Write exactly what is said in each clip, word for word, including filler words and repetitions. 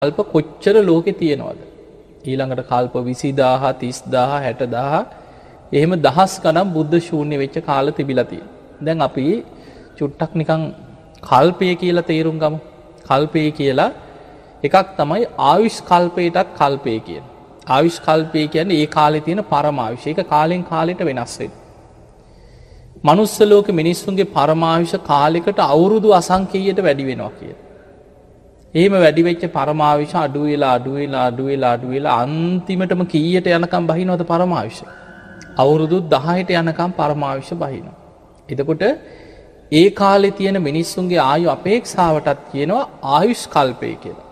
කල්ප කොච්චර ලෝකේ තියෙනවද? ඊළඟට කල්ප විසිදාහ, තිස්දාහ, හැටදාහ එහෙම දහස් ගණන් බුද්ධ ශූන්‍ය වෙච්ච කාල තිබිලා තියෙනවා. දැන් අපි චුට්ටක් නිකන් කල්පය කියලා තේරුම් ගමු. කල්පය කියලා එකක් තමයි ආයුෂ් කල්පයටත් කල්පය කියන්නේ. ආයුෂ් කල්පය කියන්නේ ඒ කාලේ තියෙන පරමායුෂ. ඒක කාලෙන් කාලෙට වෙනස් වෙනවා. මනුස්ස ලෝකේ මිනිස්සුන්ගේ පරමායුෂ කාලයකට අවුරුදු අසංඛ්‍යයට වැඩි වෙනවා කියලා. එහෙම වැඩි වෙච්ච පරමායුෂ අඩු වෙලා අඩු වෙලා අඩු වෙලා අඩු වෙලා අන්තිමටම කීයට යනකම් බහිනවද පරමායුෂ? අවුරුදු දහයට යනකම් පරමායුෂ බහිනවා. එතකොට ඒ කාලේ තියෙන මිනිස්සුන්ගේ ආයු අපේක්ෂාවටත් කියනවා ආයුෂ් කල්පය කියලා.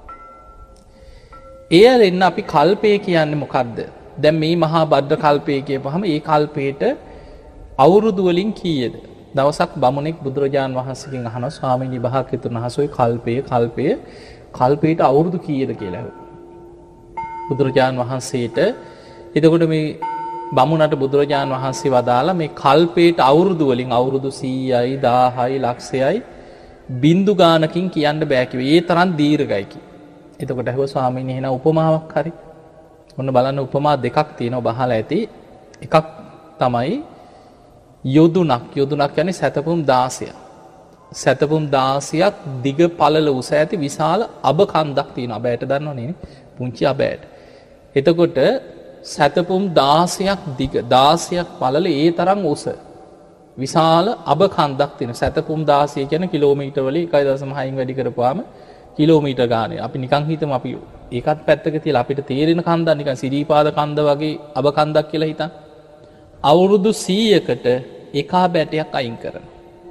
ඒ අරින්න අපි කල්පය කියන්නේ මොකද්ද? දැන් මේ මහා භද්‍ර කල්පය කියපුවහම ඒ කල්පයට අවුරුදු වලින් කීයද? දවසක් බමුණෙක් බුදුරජාන් වහන්සේගෙන් අහනවා ස්වාමීනි භාග්‍යවතුන් වහන්සේ ඔය කල්පය කල්පය කල්පයට අවුරුදු කීයද කියලා අහුවා. බුදුරජාන් වහන්සේට එතකොට මේ බමුණට බුදුරජාන් වහන්සේ වදාලා මේ කල්පයට අවුරුදු වලින් අවුරුදු සීයයි දාහයි ලක්ෂයයි බින්දු ගානකින් කියන්න බෑ කිව්වේ. ඒ තරම් දීර්ඝයි කි. එතකොට අහුවා ස්වාමීනි එහෙනම් උපමාවක් හරි. ඔන්න බලන්න උපමා දෙකක් තියෙනවා බහලා ඇති. එකක් තමයි යොදුනක්. යොදුනක් කියන්නේ සැතපුම් දාසයක්. සැතපුම් දාසයක් දිග පළල උස ඇති විශාල අබ කන්දක් තියෙනවා. අබෑට දන්නවනේ පුංචි අබෑට. එතකොට සැතපුම් දාසයක් දිග දාසයක් පළල ඒ තරම් උස විශාල අබ කන්දක් තියෙන. සැතපුම් දාසය කියන්නේ කිලෝමීටර් වල එකයි දශම හයකින් වැඩි කරපුවාම කිලෝමීටර් ගානේ. අපි නිකන් හිතමු අපි ඒකත් පැත්තක තියලා අපිට තේරෙන කන්දක් නිකන් සිරීපාද කන්ද වගේ අබ කන්දක් කියලා හිතන්න. අවුරුදු සීයකට එකා බැටයක් අයින් කරනවා.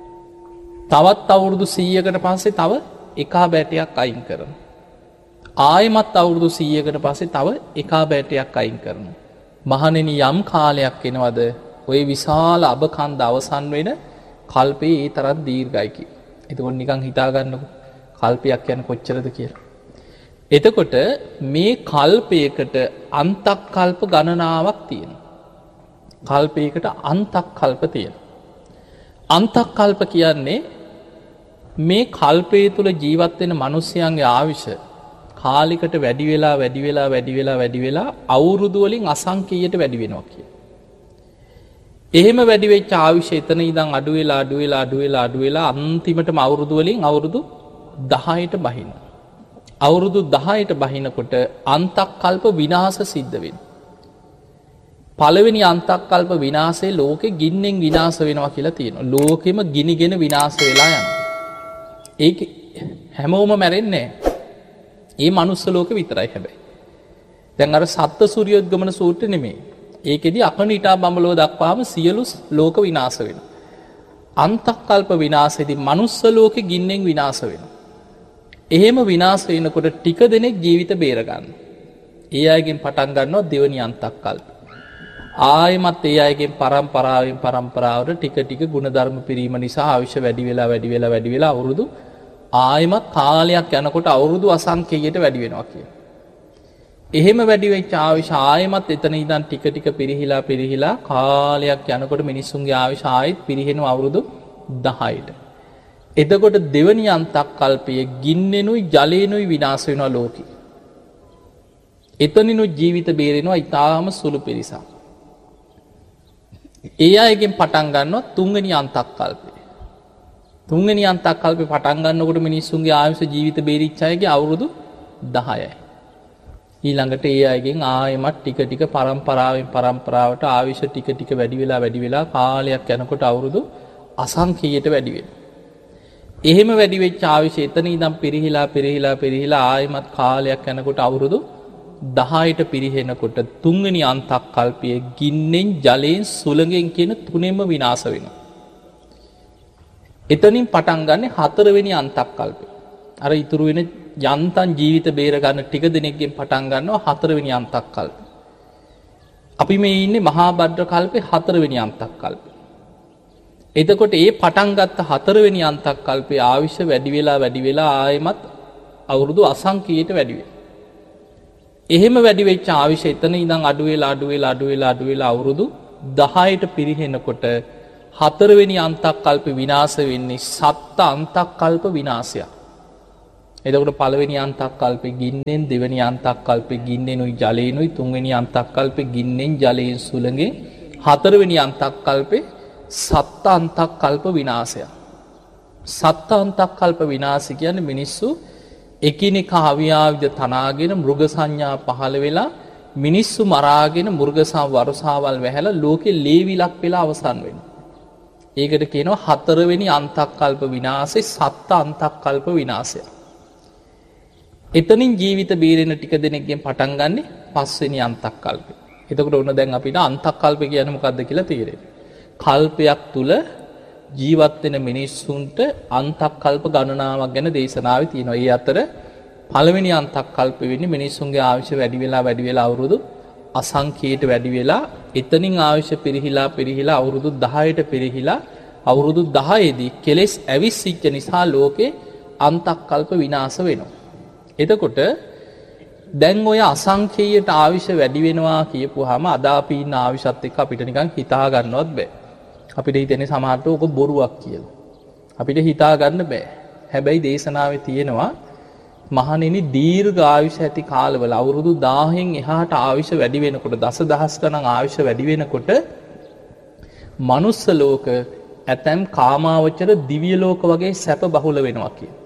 තවත් අවුරුදු සීයකට පස්සේ තව එකා බැටයක් අයින් කරනවා. ආයෙමත් අවුරුදු සීයකට පස්සේ තව එකා බැටයක් අයින් කරනවා. මහණෙනි යම් කාලයක් එනවද ওই විශාල අබ කන්ද අවසන් වෙන කල්පේ ඒ තරම් දීර්ඝයි කිය. එතකොට නිකන් හිතා ගන්නකො කල්පයක් කියන්නේ කොච්චරද කියලා. එතකොට මේ කල්පයකට අන්තක් කල්ප ගණනාවක් තියෙනවා. කල්පයකට අන්තක් කල්ප තියෙනවා. අන්තක් කල්ප කියන්නේ මේ කල්පය තුල ජීවත් වෙන මිනිස්යන්ගේ ආයුෂ කාලයකට වැඩි වෙලා වැඩි වෙලා වැඩි වෙලා වැඩි වෙලා අවුරුදු වලින් අසංඛ්‍යයට වැඩි වෙනවා කියන. එහෙම වැඩි වෙච්ච ආයුෂ එතන ඉඳන් අඩු වෙලා අඩු වෙලා අඩු වෙලා අඩු වෙලා අන්තිමටම අවුරුදු වලින් අවුරුදු දහයට බහිනවා. අවුරුදු දහයට බහිනකොට අන්තක් කල්ප විනාශ සිද්ධ වෙනවා. පළවෙනි අන්තක් කල්ප විනාශේ ලෝකෙ ගින්නෙන් විනාශ වෙනවා කියලා තියෙනවා. ලෝකෙම ගිනිගෙන විනාශ වෙලා යනවා. ඒක හැමෝම මැරෙන්නේ නැහැ. ඒ මනුස්ස ලෝකෙ විතරයි හැබැයි. දැන් අර සත්ත්ව සූර්යෝද්ගමන සූත්‍රෙ නෙමෙයි. ඒකෙදි අකනිටා බඹලව දක්වාම සියලු ලෝක විනාශ වෙනවා. අන්තක් කල්ප විනාශෙදී මනුස්ස ලෝකෙ ගින්නෙන් විනාශ වෙනවා. එහෙම විනාශ වෙනකොට ටික දෙනෙක් ජීවිත බේර ගන්න. ඒ අයගෙන් පටන් ගන්නවා දෙවෙනි අන්තක් කල්ප. ආයමත් ඒ අයගෙන් පරම්පරාවෙන් පරම්පරාවට ටික ටික ගුණධර්ම පිරීම නිසා ආයුෂ වැඩි වෙලා වැඩි වෙලා වැඩි වෙලා අවුරුදු ආයමත් කාලයක් යනකොට අවුරුදු අසංඛ්‍යයට වැඩි වෙනවා කියන. එහෙම වැඩි වෙච්ච ආයුෂ ආයමත් එතන ඉඳන් ටික ටික පිරිහිලා පිරිහිලා කාලයක් යනකොට මිනිස්සුන්ගේ ආයුෂ ආයෙත් පිරිහෙනවා අවුරුදු දහයට. එතකොට දෙවනි අන්තක් කල්පයේ ගින්නෙනුයි ජලේනුයි විනාශ වෙනවා ලෝකෙ. එතනිනුයි ජීවිත බේරෙනවා ඊටාම සුළු පිරිසක්. ඒ අයගෙන් පටන් ගන්නවා තුන්වෙනි අන්තක් කල්පය. තුන්වෙනි අන්තක් කල්පේ පටන් ගන්නකොට මිනිස්සුන්ගේ ආයුෂ ජීවිත බේරිච්ච අයගේ අවුරුදු දහයයි. ඊළඟට ඒ අයගෙන් ආයෙමත් ටික ටික පරම්පරාවෙන් පරම්පරාවට ආයුෂ ටික ටික වැඩි වෙලා වැඩි වෙලා කාලයක් යනකොට අවුරුදු අසංඛ්‍යයට වැඩි වෙනවා. එහෙම වැඩි වෙච්ච ආයුෂ එතන ඉඳන් පිරිහිලා පිරිහිලා පිරිහිලා ආයෙමත් කාලයක් යනකොට අවුරුදු දහයට පිරිහෙනකොට තුන්වෙනි අන්තක් කල්පයේ ගින්නෙන් ජලයෙන් සුළඟෙන් කියන තුනෙන්ම විනාශ වෙනවා. එතනින් පටන් ගන්න හතරවෙනි අන්තක් කල්පය. අර ඉතුරු වෙන යන්තම් ජීවිත බේර ගන්න ටික දෙනෙක්ගෙන් පටන් ගන්නවා හතරවෙනි අන්තක් කල්පය. අපි මේ ඉන්නේ මහා භද්‍ර කල්පේ හතරවෙනි අන්තක් කල්පය. එතකොට ඒ පටන් ගත්ත හතරවෙනි අන්තක් කල්පේ ආයුෂ වැඩි වෙලා වැඩි වෙලා ආයෙමත් අවුරුදු අසංඛ්‍යයට වැඩි වෙනවා. එහෙම වැඩි වෙච්ච ආයුෂ එතන ඉඳන් අඩු වෙලා අඩු වෙලා අඩු වෙලා අඩු වෙලා අවුරුදු දහයට පිරිහෙනකොට හතරවෙනි අන්තක් කල්ප විනාශ වෙන්නේ සත්ත අන්තක් කල්ප විනාශයක්. එතකොට පළවෙනි අන්තක් කල්පේ ගින්නෙන්, දෙවෙනි අන්තක් කල්පේ ගින්නෙනුයි ජලයෙන්ුයි, තුන්වෙනි අන්තක් කල්පේ ගින්නෙන් ජලයෙන් සුළඟෙන්, හතරවෙනි අන්තක් කල්පේ සත්ත අන්තක් කල්ප විනාශය. සත්ත අන්තක් කල්ප විනාශය කියන්නේ මිනිස්සු එකිනෙකා අවියාවිද තනාගෙන මෘග සංඥා පහළ වෙලා මිනිස්සු මරාගෙන මෘගසා වරුසාවල් වැහැලා ලෝකෙ ලේවිලක් වෙලා අවසන් වෙනවා. ඒකට කියනවා හතරවෙනි අන්තක් කල්ප විනාශේ සත්ත අන්තක් කල්ප විනාශය. එතනින් ජීවිත බේරෙන ටික දෙනෙක්ගෙන් පටන් ගන්නෙ පස්වෙනි අන්තක් කල්පේ. එතකොට ඔන්න දැන් අපිට අන්තක් කල්ප කියන්නේ මොකක්ද කියලා තේරෙනවා. කල්පයක් තුල ජීවත් වෙන මිනිස්සුන්ට අන්තක් කල්ප ගණනාවක් ගැන දේශනාවේ තියෙනවා. ඒ අතර පළවෙනි අන්තක් කල්ප වෙන්නේ මිනිස්සුන්ගේ ආයුෂ වැඩි වෙලා වැඩි වෙලා අවුරුදු අසංඛ්‍යයට වැඩි වෙලා එතනින් ආයුෂ පිරිහිලා පිරිහිලා අවුරුදු දහයට පිරිහිලා අවුරුදු දහයේදී කෙලෙස් ඇවිස්සිච්ච නිසා ලෝකේ අන්තක් කල්ප විනාශ වෙනවා. එතකොට දැන් ඔය අසංඛ්‍යයට ආයුෂ වැඩි වෙනවා කියපුවාම අද අපි ඉන්න ආයුෂත් එක්ක අපිට නිකන් හිතා ගන්නවත් බෑ. අපිට හිතෙන්නේ සමහරට ඕක බොරුවක් කියලා. අපිට හිතා ගන්න බෑ. හැබැයි දේශනාවේ තියෙනවා මහණෙනි දීර්ඝ ආයුෂ ඇති කාලවල අවුරුදු දහයෙන් එහාට ආයුෂ වැඩි වෙනකොට දසදහස් ගණන් ආයුෂ වැඩි වෙනකොට මනුස්ස ලෝක ඇතැම් කාමාවචර දිව්‍ය ලෝක වගේ සැප බහුල වෙනවා කියලා.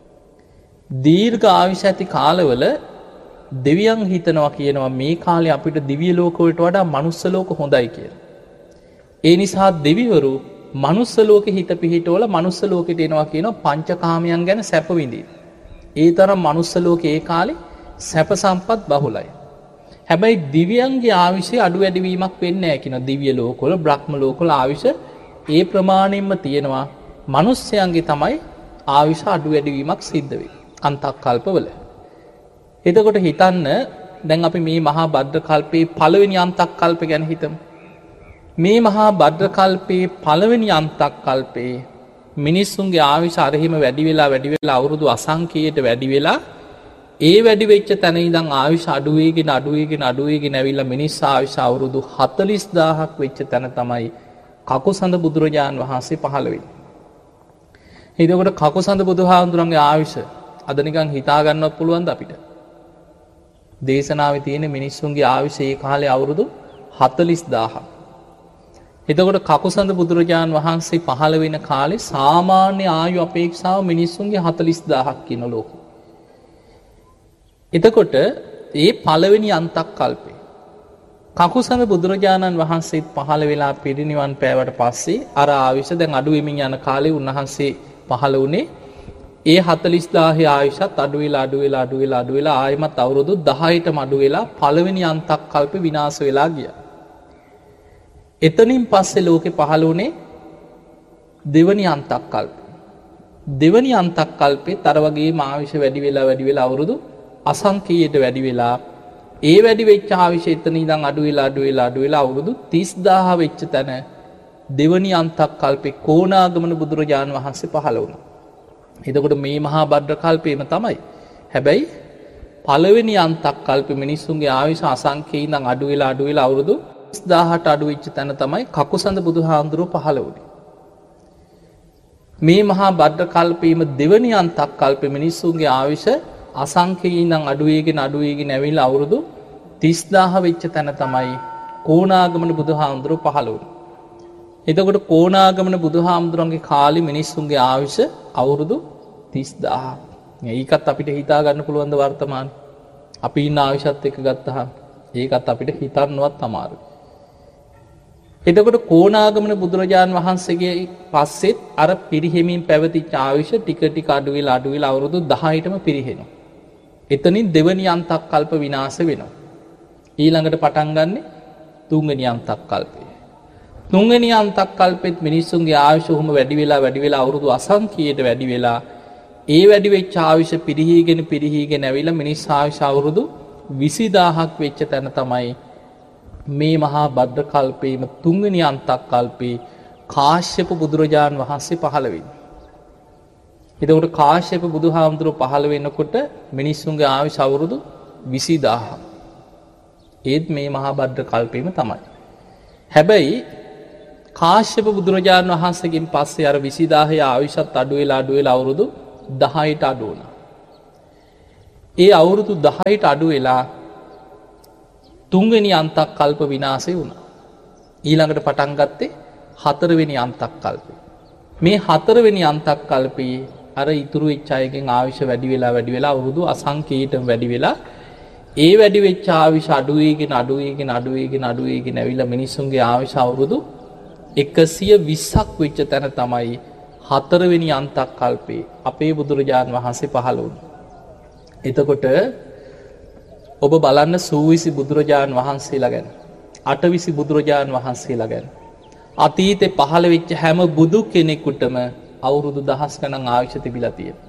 දීර්ඝ ආයුෂ ඇති කාලවල දෙවියන් හිතනවා කියනවා මේ කාලේ අපිට දිව්‍ය ලෝක වලට වඩා මනුස්ස ලෝක හොඳයි කියලා. ඒ නිසා දෙවිවරු මනුස්ස ලෝකෙ හිත පිහිටවල මනුස්ස ලෝකෙට එනවා කියනවා පංචකාමයන් ගැන සැප විඳින්න. ඒ තරම් මනුස්ස ලෝකේ ඒ කාලේ සැප සම්පත් බහුලයි. හැබැයි දිව්‍යයන්ගේ ආයුෂය අඩු වැඩි වීමක් වෙන්නේ නැහැ කියනවා. දිව්‍ය ලෝකවල බ්‍රහ්ම ලෝකවල ආයුෂ ඒ ප්‍රමාණයෙන්ම තියෙනවා. මනුස්සයන්ගේ තමයි ආයුෂ අඩු වැඩි වීමක් සිද්ධ වෙන්නේ අන්තක් කල්පවල. එතකොට හිතන්න දැන් අපි මේ මහා භද්‍ර කල්පේ පළවෙනි අන්තක් කල්ප ගැන හිතමු. මේ මහා භද්‍ර කල්පේ පළවෙනි අන්තක් කල්පේ මිනිස්සුන්ගේ ආයුෂ අරහිම වැඩි වෙලා වැඩි වෙලා අවුරුදු අසංඛ්‍යයට වැඩි වෙලා ඒ වැඩි වෙච්ච තැන ඉඳන් ආයුෂ අඩු වෙගෙන අඩු වෙගෙන අඩු වෙගෙන ඇවිල්ලා මිනිස් ආයුෂ අවුරුදු හතළිස් දාහක් වෙච්ච තැන තමයි කකුසඳ බුදුරජාන් වහන්සේ පහළ වෙන්නේ. එතකොට කකුසඳ බුදුහාමුදුරන්ගේ ආයුෂ අද නිකන් හිතා ගන්නවත් පුළුවන්ද අපිට? දේශනාවේ තියෙන මිනිස්සුන්ගේ ආයුෂ ඒ කාලේ අවුරුදු හතළිස් දාහක්. එතකොට කකුසඳ බුදුරජාන් වහන්සේ පහළ වෙන කාලේ සාමාන්‍ය ආයු අපේක්ෂාව මිනිස්සුන්ගේ හතළිස් දාහක් කියන ලෝකෙ. එතකොට ඒ පළවෙනි අන්තක් කල්පේ කකුසඳ බුදුරජාණන් වහන්සේත් පහළ වෙලා පිරිනිවන් පෑවට පස්සේ අර ආයුෂ දැන් අඩු වෙමින් යන කාලේ උන්වහන්සේ පහළ වුණේ ඒ හතළිස් දාහේ ආයුෂත් අඩු වෙලා අඩු වෙලා අඩු වෙලා අඩු වෙලා ආයෙමත් අවුරුදු දහයටම අඩු වෙලා පළවෙනි අන්තක් කල්පේ විනාශ වෙලා ගියා. එතනින් පස්සේ ලෝකෙ පහළ වුණේ දෙවනි අන්තක් කල්ප. දෙවනි අන්තක් කල්පෙත් අර වගේම ආයුෂ වැඩි වෙලා වැඩි වෙලා අවුරුදු අසංඛ්‍යයට වැඩි වෙලා ඒ වැඩි වෙච්ච ආයුෂ එතන ඉඳන් අඩු වෙලා අඩු වෙලා අඩු වෙලා අවුරුදු තිස් දාහ වෙච්ච තැන දෙවනි අන්තක් කල්පේ කොණාගමන බුදුරජාන් වහන්සේ පහළ වුණා. එතකොට මේ මහා භද්‍ර කල්පේම තමයි. හැබැයි පළවෙනි අන්තක් කල්පේ මිනිස්සුන්ගේ ආයුෂ අසංඛ්‍යයෙන් ඉඳන් අඩු වෙලා අඩු වෙලා අවුරුදු දාහට අඩු වෙච්ච තැන තමයි කකුසඳ බුදුහාමුදුරුවෝ පහළ වුණේ. මේ මහා භද්‍ර කල්පේම දෙවනි අන්තක් කල්පේ මිනිස්සුන්ගේ ආයුෂ අසංඛ්‍යයෙන් ඉඳන් අඩු වෙගෙන අඩු වෙගෙන ඇවිල්ලා අවුරුදු තිස් දාහ වෙච්ච තැන තමයි කොණාගමන බුදුහාමුදුරුවෝ පහළ වුණේ. එතකොට කොණාගමන බුදුහාමුදුරන්ගේ කාලේ මිනිස්සුන්ගේ ආයුෂ අවුරුදු තිස් දාහක්. ඒකත් අපිට හිතා ගන්න පුළුවන් ද වර්තමානයේ? අපි ඉන්න ආයුෂත් එක්ක ගත්තහම ඒකත් අපිට හිතන්නවත් අමාරුයි. එතකොට කොණාගමන බුදුරජාන් වහන්සේගේ පස්සෙත් අර පිරිහෙමින් පැවතිච්ච ආයුෂ ටික ටික අඩු වෙලා අඩු වෙලා අවුරුදු දහයටම පිරිහෙනවා. එතනින් දෙවනි අන්තක් කල්ප විනාශ වෙනවා. ඊළඟට පටන් ගන්නෙ තුන්වෙනි අන්තක් කල්පය. තුන්වෙනි අන්තක් කල්පෙත් මිනිස්සුන්ගේ ආයුෂ උහුම වැඩි වෙලා වැඩි වෙලා අවුරුදු අසංඛ්‍යයට වැඩි වෙලා ඒ වැඩි වෙච්ච ආයුෂ පිරිහීගෙන පිරිහීගෙන ඇවිල්ලා මිනිස් ආයුෂ අවුරුදු විසි දාහක් වෙච්ච තැන තමයි මේ මහා භද්‍ර කල්පේම තුන්වෙනි අන්තක් කල්පේ කාශ්‍යප බුදුරජාන් වහන්සේ පහළ වෙන්නේ. එතකොට කාශ්‍යප බුදුහාමුදුරුවෝ පහළ වෙනකොට මිනිස්සුන්ගේ ආයුෂ අවුරුදු විසි දාහක්. ඒත් මේ මහා භද්‍ර කල්පේම තමයි. හැබැයි කාශ්‍යප බුදුරජාන් වහන්සේගෙන් පස්සේ අර විසි දාහේ ආයුෂත් අඩු වෙලා අඩු වෙලා අවුරුදු දහයට අඩු වුණා. ඒ අවුරුදු දහයට අඩු වෙලා තුන්වෙනි අන්තක් කල්ප විනාශය වුණා. ඊළඟට පටන් ගත්තේ හතරවෙනි අන්තක් කල්පේ. මේ හතරවෙනි අන්තක් කල්පේ අර ඉතුරු වෙච්ච අයගෙන් ආයුෂ වැඩි වෙලා වැඩි වෙලා අවුරුදු අසංඛ්‍යයටම වැඩි වෙලා ඒ වැඩි වෙච්ච ආයුෂ අඩු වෙගෙන අඩු වෙගෙන අඩු වෙගෙන අඩු වෙගෙන ඇවිල්ලා මිනිස්සුන්ගේ ආයුෂ අවුරුදු එකසිය විස්සක් වෙච්ච තැන තමයි හතරවෙනි අන්තක් කල්පේ අපේ බුදුරජාණන් වහන්සේ පහළ වුණේ. එතකොට ඔබ බලන්න සූවිසි බුදුරජාණන් වහන්සේලා ගැන, අටවිසි බුදුරජාණන් වහන්සේලා ගැන. අතීතේ පහළ වෙච්ච හැම බුදු කෙනෙකුටම අවුරුදු දහස් ගණන් ආයුෂ තිබිලා තියෙනවා.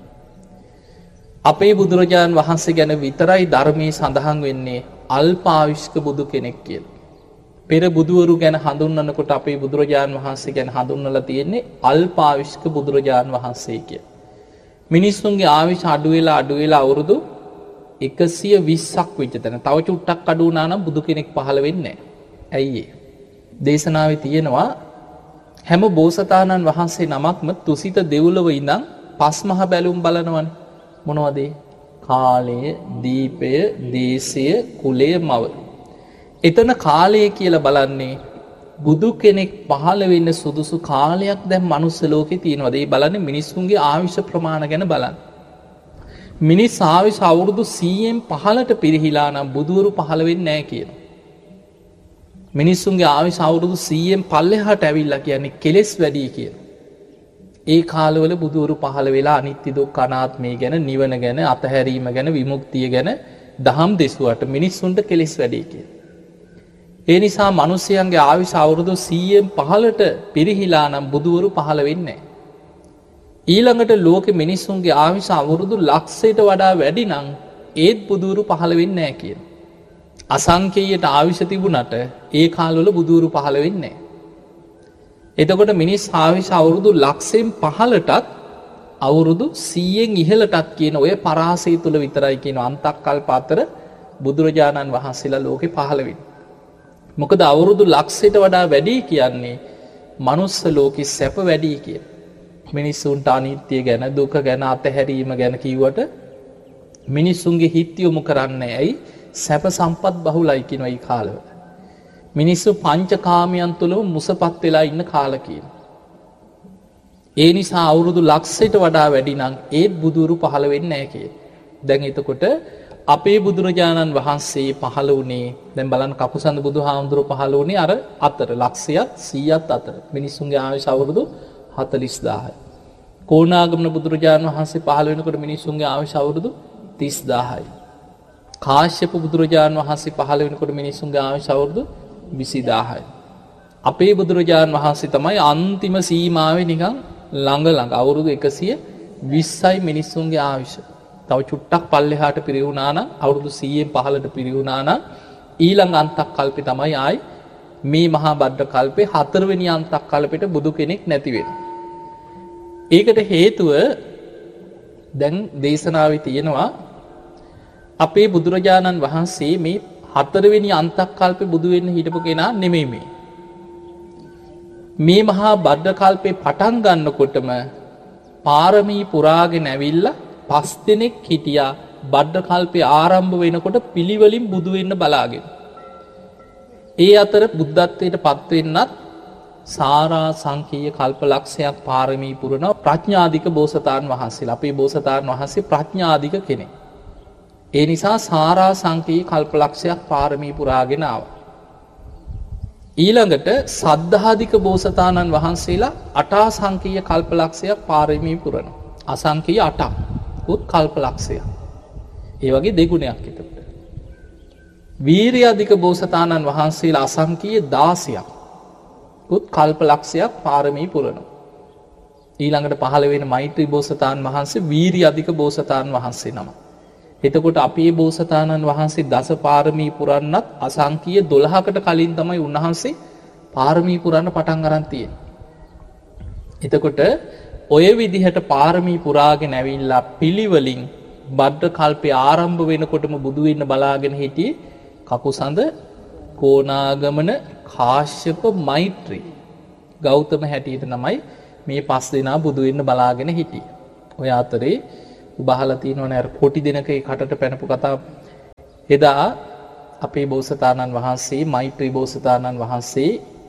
අපේ බුදුරජාණන් වහන්සේ ගැන විතරයි ධර්මයේ සඳහන් වෙන්නේ අල්ප ආයුෂ්ක බුදු කෙනෙක් කියලා. පෙර බුදුවරු ගැන හඳුන්වනකොට අපේ බුදුරජාණන් වහන්සේ ගැන හඳුන්වලා තියෙන්නේ අල්ප ආයුෂ්ක බුදුරජාණන් වහන්සේ කියලා. මිනිස්සුන්ගේ ආයුෂ අඩු වෙලා අඩු වෙලා අවුරුදු එකසිය විස්සක් වෙච්ච තැන තව චුට්ටක් අඩු වුණා නම් බුදු කෙනෙක් පහළ වෙන්නේ නැහැ. ඇයි ඒ? දේශනාවේ තියෙනවා හැම බෝසතාණන් වහන්සේ නමක්ම තුසිත දෙව්ලොව ඉඳන් පස් මහ බැලුම් බලනවනේ. මොනවද ඒ? කාලය, දීපය, දේශය, කුලය, මව. එතන කාලය කියලා බලන්නේ බුදු කෙනෙක් පහළ වෙන්න සුදුසු කාලයක් දැන් මනුස්ස ලෝකේ තියෙනවද? ඒ බලන්නේ මිනිස්සුන්ගේ ආයුෂ ප්‍රමාණ ගැන බලන්න. මිනිස් ආයුෂ අවුරුදු සීයෙන් පහළට පිරිහිලා නම් බුදුවරු පහළ වෙන්නේ නැහැ කියනවා. මිනිස්සුන්ගේ ආයුෂ අවුරුදු සීයෙන් පල්ලෙහාට ඇවිල්ලා කියන්නේ කෙලෙස් වැඩි කියලා. ඒ කාලවල බුදුවරු පහළ වෙලා අනිත්‍ය දුක්ඛ අනාත්මය ගැන, නිවන ගැන, අතහැරීම ගැන, විමුක්තිය ගැන දහම් දෙසුවට මිනිස්සුන්ට කෙලෙස් වැඩි කියලා. ඒ නිසා මිනිසයන්ගේ ආයුෂ අවුරුදු සීයෙන් පහළට පිරිහිලා නම් බුදුවරු පහළ වෙන්නේ නැහැ. ඊළඟට ලෝකෙ මිනිස්සුන්ගේ ආයුෂ අවුරුදු ලක්ෂයට වඩා වැඩි නම් ඒත් බුදුවරු පහළ වෙන්නේ නැහැ කියනවා. අසංඛ්‍යයට ආයුෂ තිබුණට ඒ කාලවල බුදුවරු පහළ වෙන්නේ නැහැ. එතකොට මිනිස් ආයුෂ අවුරුදු ලක්ෂයෙන් පහළටත් අවුරුදු සීයෙන් ඉහළටත් කියන ඔය පරාසය තුල විතරයි කියන අන්තක් කල්ප අතර බුදුරජාණන් වහන්සේලා ලෝකේ පහළ වෙන්නේ. මොකද අවුරුදු ලක්ෂයට වඩා වැඩි කියන්නේ මනුස්ස ලෝකේ සැප වැඩි කියන. මිනිස්සුන්ට අනිත්‍ය ගැන, දුක ගැන, අතහැරීම ගැන කිව්වට මිනිස්සුන්ගේ හිත යොමු කරන්නේ ඇයි? සැප සම්පත් බහුලයි කියන ඒ කාලවල. මිනිස්සු පංචකාමයන් තුලම මුසපත් වෙලා ඉන්න කාල කියන. ඒ නිසා අවුරුදු ලක්ෂයට වඩා වැඩි නම් ඒත් බුදුරු පහළ වෙන්නේ නැහැ කියන. දැන් එතකොට අපේ බුදුරජාණන් වහන්සේ පහළ වුණේ දැන් බලන්න කකුසඳ බුදුහාමුදුරුවෝ පහළ වුණේ අර අතර ලක්ෂයත් සීයත් අතර. මිනිස්සුන්ගේ ආයුෂ අවුරුදු හතළිස් දාහයි. කෝණාගමන බුදුරජාණන් වහන්සේ පහළ වෙනකොට මිනිස්සුන්ගේ ආයුෂ අවුරුදු තිස් දාහයි. කාශ්‍යප බුදුරජාණන් වහන්සේ පහළ වෙනකොට මිනිස්සුන්ගේ ආයුෂ අවුරුදු විසි දාහයි. අපේ බුදුරජාණන් වහන්සේ තමයි අන්තිම සීමාවේ නිකන් ළඟ ළඟ අවුරුදු එකසිය විස්සයි මිනිස්සුන්ගේ ආයුෂ. තව චුට්ටක් පල්ලෙහාට පිරිහුණා නම් අවුරුදු සීයෙන් පහළට පිරිහුණා නම් ඊළඟ අන්තක් කල්පේ තමයි ආයි මේ මහා බද්ද කල්පේ හතරවෙනි අන්තක් කල්පෙට බුදු කෙනෙක් නැති වෙනවා. ඒකට හේතුව දැන් දේශනාවේ තියෙනවා අපේ බුදුරජාණන් වහන්සේ මේ හතරවෙනි අන්තක් කල්පේ බුදු වෙන්න හිටපු කෙනා නෙමෙයි මේ. මේ මහා බද්ද කල්පේ පටන් ගන්නකොටම පාරමී පුරාගෙන ඇවිල්ලා පස් දෙනෙක් හිටියා බද්ද කල්පේ ආරම්භ වෙනකොට පිළිවෙලින් බුදු වෙන්න බලාගෙන. ඒ අතර බුද්ධත්වයට පත් වෙන්නත් සාරා සංකීය කල්පලක්ෂයක් පාරමී පුරන ප්‍රඥාධික බෝසතාණන් වහන්සේලා. අපේ බෝසතාණන් වහන්සේ ප්‍රඥාධික කෙනෙක්. ඒ නිසා සාරා සංකීය කල්පලක්ෂයක් පාරමී පුරාගෙන ආවා. ඊළඟට සද්ධාධික බෝසතාණන් වහන්සේලා අටා සංකීය කල්පලක්ෂයක් පාරමී පුරන. අසංකීය අටක් උත් කල්පලක්ෂයක්. ඒ වගේ දෙගුණයක් එතකොට. වීරිය අධික බෝසතාණන් වහන්සේලා අසංකීය දාසයක් උත් කල්පලක්ෂයක් පාරමී පුරන. ඊළඟට පහළ වෙන මෛත්‍රී බෝසතාණන් වහන්සේ වීරිය අධික බෝසතාණන් වහන්සේ නම. එතකොට අපේ බෝසතාණන් වහන්සේ දස පාරමී පුරන්නත් අසංකීය දොළහකට කලින් තමයි උන්වහන්සේ පාරමී පුරන්න පටන් අරන් තියෙන්නේ. එතකොට ඔය විදිහට පාරමී පුරාගෙන ඇවිල්ලා පිළිවෙලින් බද්ද කල්පේ ආරම්භ වෙනකොටම බුදු වෙන්න බලාගෙන හිටියේ කකුසඳ, කෝණාගමන, කාශ්‍යප, මෛත්‍රී, ගෞතම හැටියට තමයි මේ පස් දෙනා බුදු වෙන්න බලාගෙන හිටියේ. ඔය අතරේ බහලා තියෙනවනේ අර කොටි දිනක ඒ කටට පැනපු කතාව. එදා අපේ බෝසතාණන් වහන්සේ මෛත්‍රී බෝසතාණන් වහන්සේ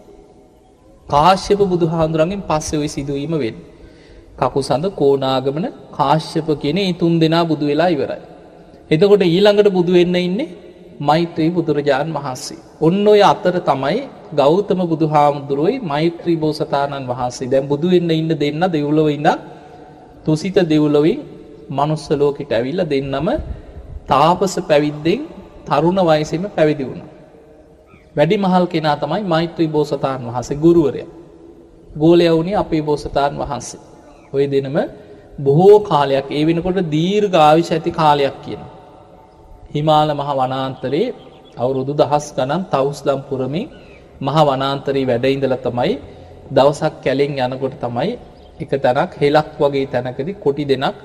කාශ්‍යප බුදුහාඳුරන්ගෙන් පස්සේ ওই සිදුවීම වෙන්නේ. කකුසඳ කෝණාගමන කාශ්‍යප කියන මේ තුන් දෙනා බුදු වෙලා ඉවරයි. එතකොට ඊළඟට බුදු වෙන්න ඉන්නේ මෛත්‍රී බුදුරජාණන් වහන්සේ. ඔන්න ඔය අතර තමයි ගෞතම බුදුහාමුදුරුවෝයි මෛත්‍රී බෝසතාණන් වහන්සේ දැන් බුදු වෙන්න ඉන්න දෙන්න දෙව්ලොව ඉඳන් තුසිත දෙව්ලොවින් මනුස්ස ලෝකෙට ඇවිල්ලා දෙන්නම තාපස පැවිද්දෙන් තරුණ වයසෙම පැවිදි වුණා. වැඩිමහල් කෙනා තමයි මෛත්‍රී බෝසතාණන් වහන්සේ ගුරුවරයා. ගෝලයා වුණේ අපේ බෝසතාණන් වහන්සේ. ඔය දෙනම බොහෝ කාලයක් ඒ වෙනකොට දීර්ඝ ආයුෂ ඇති කාලයක් කියනවා. හිමාල මහ වනාන්තරයේ අවුරුදු දහස් ගණන් තවුස්දම් පුරමින් මහ වනාන්තරයේ වැඩ ඉඳලා තමයි දවසක් කැලෙන් යනකොට තමයි එක තැනක් හෙලක් වගේ තැනකදී කොටි දෙනක්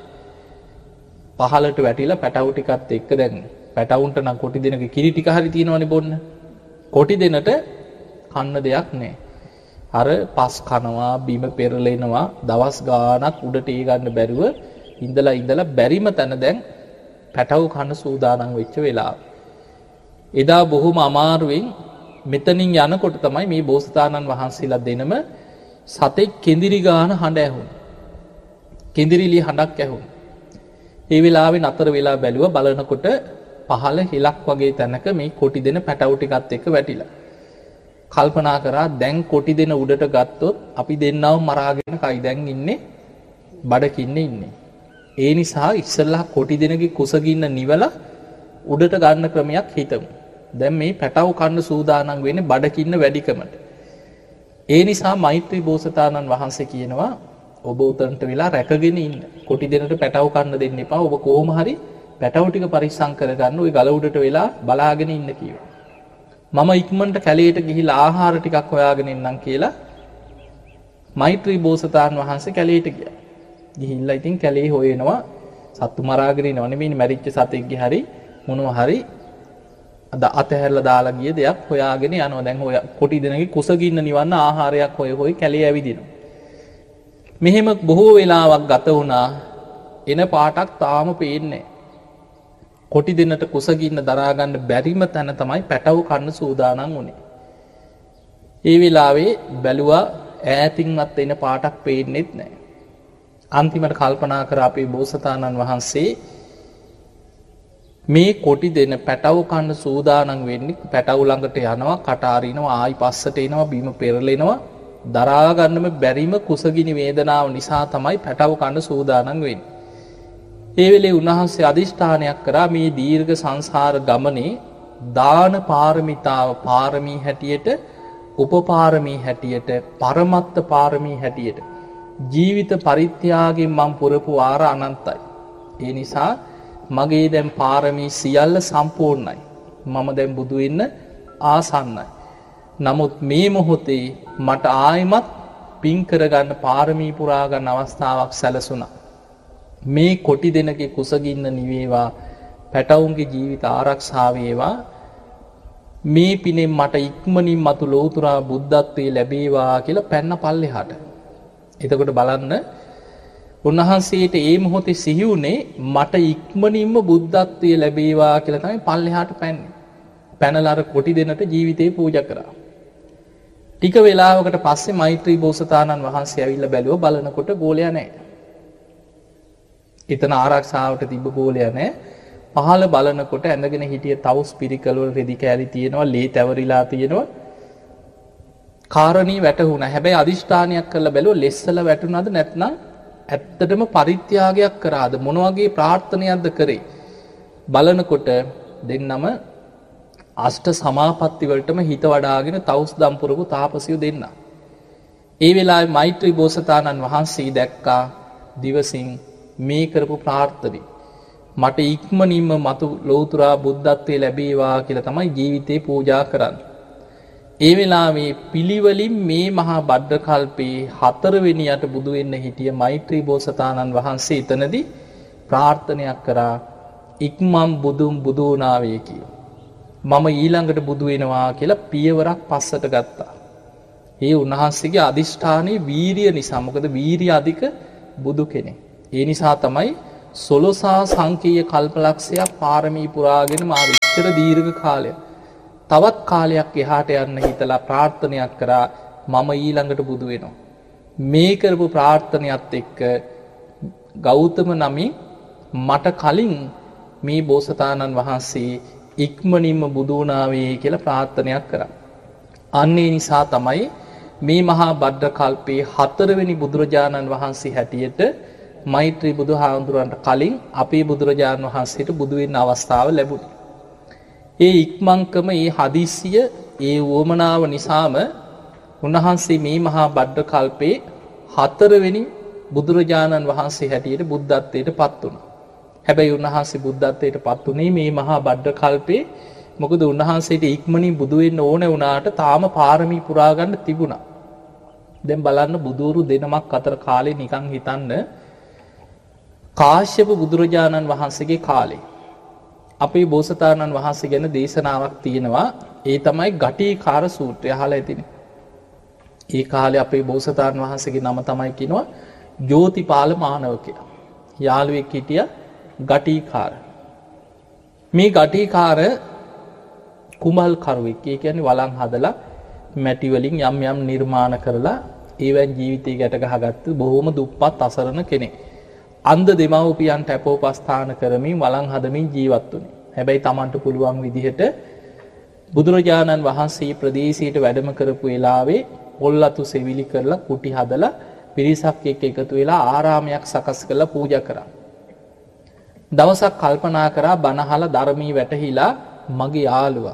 පහලට වැටිලා පැටවු ටිකත් එක්ක දැන් පැටවුන්ට නම් කොටි දෙනක කිරි ටික හරි තියෙනවනේ බොන්න. කොටි දෙනට කන්න දෙයක් නැහැ. අර පස් කනවා බිම පෙරලෙනවා දවස් ගාණක් උඩට ඒ ගන්න බැරුව ඉඳලා ඉඳලා බැරිම තැන දැන් පැටවු කන සූදානම් වෙච්ච වෙලාව. එදා බොහොම අමාරුවෙන් මෙතනින් යනකොට තමයි මේ බෝසතාණන් වහන්සේලා දෙනම සතෙක් කෙඳිරි ගාන හඬ ඇහුණා. කෙඳිරිලි හඬක් ඇහුණා. ඒ වෙලාවේ නතර වෙලා බැලුවා බලනකොට පහළ හිලක් වගේ තැනක මේ කොටි දෙන පැටවු ටිකත් එක්ක වැටිලා. කල්පනා කරා දැන් කොටි දෙන උඩට ගත්තොත් අපි දෙන්නව මරාගෙන කයි දැන් ඉන්නේ බඩකින්නේ ඉන්නේ. ඒ නිසා ඉස්සල්ලා කොටි දෙනගේ කුසගින්න නිවලා උඩට ගන්න ක්‍රමයක් හිතමු. දැන් මේ පැටවු කන්න සූදානම් වෙන්නේ බඩකින්න වැඩිකමට. ඒ නිසා මෛත්‍රී බෝසතාණන් වහන්සේ කියනවා ඔබ උතන්ට වෙලා රැකගෙන ඉන්න. කොටි දෙනට පැටවු කන්න දෙන්න එපා. ඔබ කොහොම හරි පැටවු ටික පරිස්සම් කරගන්න ওই ගල උඩට වෙලා බලාගෙන ඉන්න කිව්වා. මම ඉක්මනට කැලේට ගිහිල්ලා ආහාර ටිකක් හොයාගෙන එන්නම් කියලා මෛත්‍රී බෝසතාණන් වහන්සේ කැලේට ගියා. ගිහිල්ලා ඉතින් කැලේ හොයනවා සත්තු මරාගෙන ඉනව නෙමෙයි මැරිච්ච සතෙක්ගේ හරි මොනවා හරි අද අතහැරලා දාලා ගිය දෙයක් හොයාගෙන යනවා. දැන් හොය කොටි දෙනගේ කුසගින්න නිවන්න ආහාරයක් හොය හොය කැලේ ඇවිදිනවා. මෙහෙම බොහෝ වෙලාවක් ගත වුණා. එන පාටක් තාම පේන්නේ. කොටි දෙන්නට කුසගින්න දරා ගන්න බැරිම තැන තමයි පැටවු කන්න සූදානම් වුණේ. ඒ වෙලාවේ බැලුවා ඈතින්වත් එන පාටක් පේන්නෙත් නැහැ. අන්තිමට කල්පනා කර අපේ බෝසතාණන් වහන්සේ මේ කොටි දෙන පැටවු කන්න සූදානම් වෙන්නේ පැටවු ළඟට යනවා කට අරිනවා ආයි පස්සට එනවා බිම පෙරලෙනවා දරා ගන්නම බැරිම කුසගිනි වේදනාව නිසා තමයි පැටවු කන්න සූදානම් වෙන්නේ. ඒ වෙලේ උන්වහන්සේ අදිෂ්ඨානයක් කරා මේ දීර්ඝ සංසාර ගමනේ දාන පාරමිතාව පාරමී හැටියට උපපාරමී හැටියට පරමත්ත පාරමී හැටියට ජීවිත පරිත්‍යාගයෙන් මම පුරපු වාර අනන්තයි. ඒ නිසා මගේ දැන් පාරමී සියල්ල සම්පූර්ණයි. මම දැන් බුදු වෙන්න ආසන්නයි. නමුත් මේ මොහොතේ මට ආයිමත් පින් කරගන්න පාරමී පුරා ගන්න අවස්ථාවක් සැලසුණා. මේ කොටි දෙනගේ කුසගින්න නිවේවා පැටවුන්ගේ ජීවිත ආරක්ෂා වේවා මේ පිනෙන් මට ඉක්මනින් මතු ලෝතුරා බුද්ධත්වයේ ලැබේවා කියලා පැන්න පල්ලෙහාට. එතකොට බලන්න උන්වහන්සේට ඒ මොහොතේ සිහි වුණේ මට ඉක්මනින්ම බුද්ධත්වයේ ලැබේවා කියලා තමයි පල්ලෙහාට පැන්නේ. පැනලා අර කොටි දෙනට ජීවිතේ පූජා කරා. ටික වෙලාවකට පස්සේ මෛත්‍රී බෝසතාණන් වහන්සේ ඇවිල්ලා බැලුවා බලනකොට ගෝලයා නැහැ. එතන ආරක්ෂාවට තිබ්බ ගෝලයා නැහැ. පහළ බලනකොට ඇඳගෙන හිටිය තවුස් පිරිකල වල රෙදි කෑලි තියෙනවා, ලේ තැවරිලා තියෙනවා. කාරණී වැටුණා. හැබැයි අදිෂ්ඨානයක් කරලා බැලුවා ලෙස්සල වැටුණාද නැත්නම් ඇත්තටම පරිත්‍යාගයක් කරාද මොන වගේ ප්‍රාර්ථනයක්ද කරේ. බලනකොට දෙන්නම අෂ්ට සමාපatti වලටම හිත වඩාගෙන තවුස් දම්පුරපු තාපසියෝ දෙන්න. ඒ වෙලාවේ මෛත්‍රී බෝසතාණන් වහන්සේ දැක්කා දිවසින් මේ කරපු ප්‍රාර්ථනේ මට ඉක්මනින්ම මතු ලෝතුරා බුද්ධත්වයේ ලැබේවා කියලා තමයි ජීවිතේ පූජා කරන්නේ. ඒ වෙලාවේ පිළිවෙලින් මේ මහා බද්ද කල්පේ හතරවෙනියට බුදු වෙන්න හිටිය මෛත්‍රී බෝසතාණන් වහන්සේ එතනදී ප්‍රාර්ථනයක් කරා ඉක්මම් බුදුන් බුදු වුණා වේ කියලා. මම ඊළඟට බුදු වෙනවා කියලා පියවරක් පස්සට ගත්තා. ඒ උන්වහන්සේගේ අදිෂ්ඨානයේ වීරිය නිසා. මොකද වීරිය අධික බුදු කෙනෙක්. ඒ නිසා තමයි සොළොසා සංකීය කල්පලක්ෂයක් පාරමී පුරාගෙන මා විච්චර දීර්ඝ කාලයක් තවත් කාලයක් එහාට යන්න හිතලා ප්‍රාර්ථනයක් කරා මම ඊළඟට බුදු වෙනවා. මේ කරපු ප්‍රාර්ථනයත් එක්ක ගෞතම නමින් මට කලින් මේ බෝසතාණන් වහන්සේ ඉක්මනින්ම බුදු වුණාවේ කියලා ප්‍රාර්ථනයක් කරා. අන්න ඒ නිසා තමයි මේ මහා භද්‍ර කල්පයේ හතරවෙනි බුදුරජාණන් වහන්සේ හැටියට මෛත්‍රී බුදුහාමුදුරන්ට කලින් අපේ බුදුරජාණන් වහන්සේට බුදු වෙන්න අවස්ථාව ලැබුණේ. ඒ ඉක්මන්කම ඒ හදිස්සිය ඒ වොමනාව නිසාම උන්වහන්සේ මේ මහා භද්‍ර කල්පයේ හතරවෙනි බුදුරජාණන් වහන්සේ හැටියට බුද්ධත්වයට පත් වුණා. හැබැයි උන්වහන්සේ බුද්ධත්වයට පත් වුණේ මේ මහා භද්‍ර කල්පේ. මොකද උන්වහන්සේට ඉක්මනින් බුදු වෙන්න ඕන වුණාට තාම පාරමී පුරා ගන්න තිබුණා. දැන් බලන්න බුදුරු දෙනමක් අතර කාලේ නිකන් හිතන්න කාශ්‍යප බුදුරජාණන් වහන්සේගේ කාලේ අපේ බෝසතාණන් වහන්සේ ගැන දේශනාවක් තියෙනවා. ඒ තමයි ගටිකාර සූත්‍රය. අහලා ඇතිනේ. ඒ කාලේ අපේ බෝසතාණන් වහන්සේගේ නම තමයි කියනවා ජෝතිපාල මානවකයා. යාළුවෙක් හිටියා ගටිකාර. මේ ගටිකාර කුමල් කරුවෙක්. ඒ කියන්නේ වළං හදලා මැටි වලින් යම් යම් නිර්මාණ කරලා ඒවෙන් ජීවිතය ගැට ගහගත්ත බොහොම දුප්පත් අසරණ කෙනෙක්. අන්ධ දෙමව්පියන්ට අපෝපස්ථාන කරමින් වළං හදමින් ජීවත් වුණේ. හැබැයි Tamanට පුළුවන් විදිහට බුදුරජාණන් වහන්සේ ප්‍රදේශයට වැඩම කරපු වෙලාවේ පොල්ලතු සෙවිලි කරලා කුටි හදලා පිරිසක් එක්ක එකතු වෙලා ආරාමයක් සකස් කරලා පූජා කරා. දවසක් කල්පනා කරා බණහලා ධර්මී වැටහිලා මගේ යාළුවා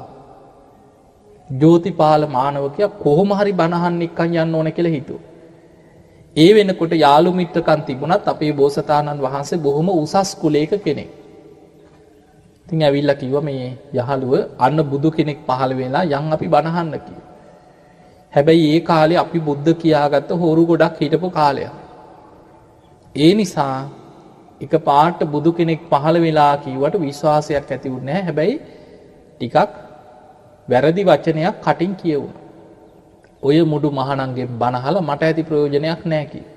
ජෝතිපාල මානවකයා කොහොම හරි බණහන් එක්කන් යන්න ඕන කියලා හිතුවා. ඒ වෙනකොට යාළු මිත්‍රකම් තිබුණත් අපේ බෝසතාණන් වහන්සේ බොහොම උසස් කුලයක කෙනෙක්. ඉතින් ඇවිල්ලා කිව්වා මේ යහළුව අන්න බුදු කෙනෙක් පහළ වෙලා යන් අපි බණහන්න කිව්වා. හැබැයි ඒ කාලේ අපි බුද්ධ කියාගත්ත හොරු ගොඩක් හිටපු කාලයක්. ඒ නිසා එක පාට බුදු කෙනෙක් පහළ වෙලා කිව්වට විශ්වාසයක් ඇති වුණේ නැහැ. හැබැයි ටිකක් වැරදි වචනයක් කටින් කියවුණා. ඔය මුඩු මහණන්ගෙන් බණහලා මට ඇති ප්‍රයෝජනයක් නැහැ කි.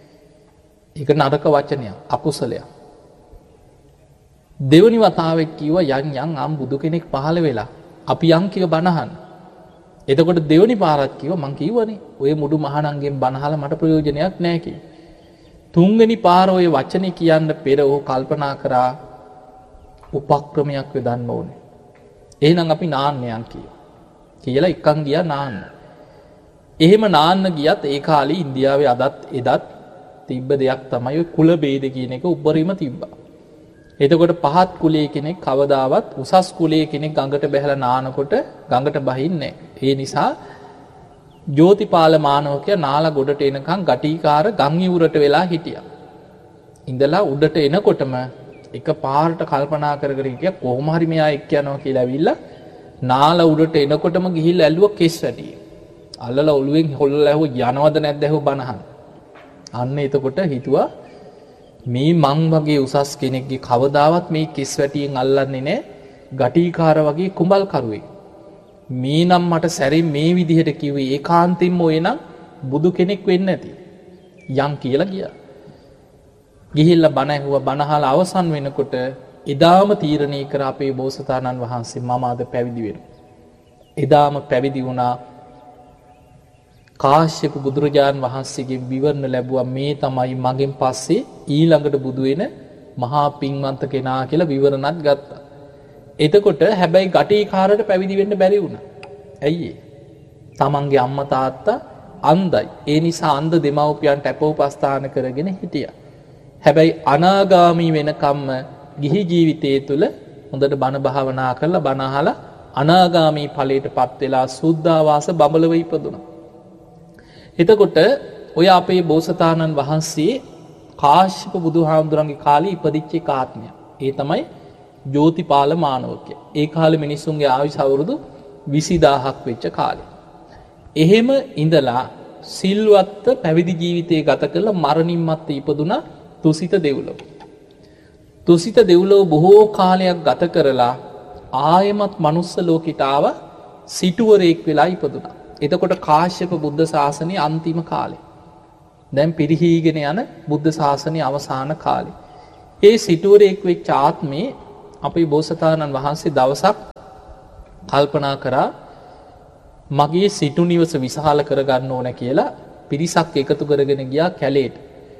ඒක නරක වචනයක්, අකුසලයක්. දෙවනි වතාවෙත් කිව්වා යන් යන් අම් බුදු කෙනෙක් පහළ වෙලා අපි යන් කිය බණහන්. එතකොට දෙවනි පාරත් කිව්වා මං කිව්වනේ ඔය මුඩු මහණන්ගෙන් බණහලා මට ප්‍රයෝජනයක් නැහැ කි. තුන්වෙනි පාර ඔය වචනේ කියන්න පෙර ਉਹ කල්පනා කරා උපක්‍රමයක් යොදන්න ඕනේ. එහෙනම් අපි නාන්න යන් කිව්වා. කියලා එකන් ගියා නාන්න. එහෙම නාන්න ගියත් ඒ කාලේ ඉන්දියාවේ අදත් එදත් තිබ්බ දෙයක් තමයි ඔය කුල ભેද කියන එක උඩරිම තිබ්බා. එතකොට පහත් කුලයේ කෙනෙක් කවදාවත් උසස් කුලයේ කෙනෙක් ගඟට බැහැලා නානකොට ගඟට බහින්නේ නැහැ. ඒ නිසා ජෝතිපාල මානවකයා නාලා ගොඩට එනකන් ගටිකාර ගම් ඉවුරට වෙලා හිටියා. ඉඳලා උඩට එනකොටම එක පාරට කල්පනා කර කර හිටියා කොහොම හරි මෙයා එක්ක යනවා කියලා ඇවිල්ලා නාලා උඩට එනකොටම ගිහිල්ලා ඇල්ලුවා කෙස් වැඩි. අල්ලලා ඔළුවෙන් හොල්ලලා ඇහුව යනවද නැද්ද ඇහුව බනහන්. අන්න එතකොට හිතුවා මේ මං වගේ උසස් කෙනෙක්ගේ කවදාවත් මේ කෙස් වැටියෙන් අල්ලන්නේ නැහැ ගටිකාර වගේ කුඹල් කරුවෙක්. මේ නම් මට සැරින් මේ විදිහට කිව්වේ ඒකාන්තයෙන්ම ඔය නම් බුදු කෙනෙක් වෙන්න ඇති. යම් කියලා ගියා. ගිහිල්ලා බණ ඇහුවා බණහලා අවසන් වෙනකොට එදාම තීරණය කර අපේ බෝසතාණන් වහන්සේ මම අද පැවිදි වෙනවා. එදාම පැවිදි වුණා. කාශ්‍යප බුදුරජාණන් වහන්සේගෙන් විවරණ ලැබුවා මේ තමයි මගෙන් පස්සේ ඊළඟට බුදු වෙන මහා පින්වන්ත කෙනා කියලා විවරණත් ගත්තා. එතකොට හැබැයි ගටිකාරට පැවිදි වෙන්න බැරි වුණා. ඇයි ඒ? තමන්ගේ අම්මා තාත්තා අන්ධයි. ඒ නිසා අන්ධ දෙමව්පියන්ට අපෝපස්ථාන කරගෙන හිටියා. හැබැයි අනාගාමී වෙනකම්ම ගිහි ජීවිතය තුළ හොඳට බණ භාවනා කරලා බණ අහලා අනාගාමී ඵලයටපත් වෙලා සුද්ධාවාස බඹලව ඉපදුණා. එතකොට ඔය අපේ බෝසතාණන් වහන්සේ කාශ්‍යප බුදුහාමුදුරන්ගේ කාලේ ඉපදිච්ච කාත්මය. ඒ තමයි ජෝතිපාල මානවකයා. ඒ කාලේ මිනිස්සුන්ගේ ආයුෂ අවුරුදු විසිදාහක් වෙච්ච කාලේ. එහෙම ඉඳලා සිල්වත් පැවිදි ජීවිතය ගත කරලා මරණින් මත්තේ ඉපදුනා තුසිත දෙව්ලොව. තුසිත දෙව්ලොව බොහෝ කාලයක් ගත කරලා ආයමත් මනුස්ස ලෝකෙට ආව සිටුවරයෙක් වෙලා ඉපදුනා. එතකොට කාශ්‍යප බුද්ධ ශාසනයේ අන්තිම කාලේ. දැන් පිරිහීගෙන යන බුද්ධ ශාසනයේ අවසාන කාලේ. ඒ සිටුවරයෙක් වෙච්ච ආත්මේ අපේ බෝසතාණන් වහන්සේ දවසක් කල්පනා කරා මගේ සිටු නිවස විශාල කරගන්න ඕන කියලා පිරිසක් එකතු කරගෙන ගියා කැලේට.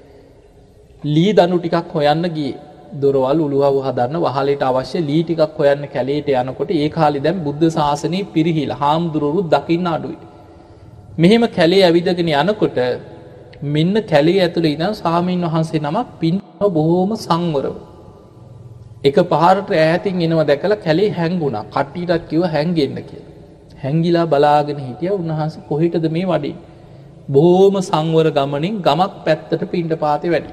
ලී දනු ටිකක් හොයන්න ගියේ. දොරවල් උළුවව හදන්න වහලට අවශ්‍ය ලී ටිකක් හොයන්න කැලේට යනකොට ඒ කාලේ දැන් බුද්ධ ශාසනය පිරිහිලා හාමුදුරුවෝ දකින්න අඩුයි. මෙහෙම කැලේ ඇවිදගෙන යනකොට මෙන්න කැලේ ඇතුළේ ඉඳන් ස්වාමීන් වහන්සේ නමක් පින්නව බොහොම සංවරව. එක පහරට ඈතින් එනවා දැකලා කැලේ හැංගුණා. කට්ටියටත් කිව්වා හැංගෙන්න කියලා. හැංගිලා බලාගෙන හිටියා උන්වහන්සේ කොහෙටද මේ වඩින්නේ? බොහොම සංවර ගමනින් ගමක් පැත්තට පිණ්ඩපාතේ වැඩි.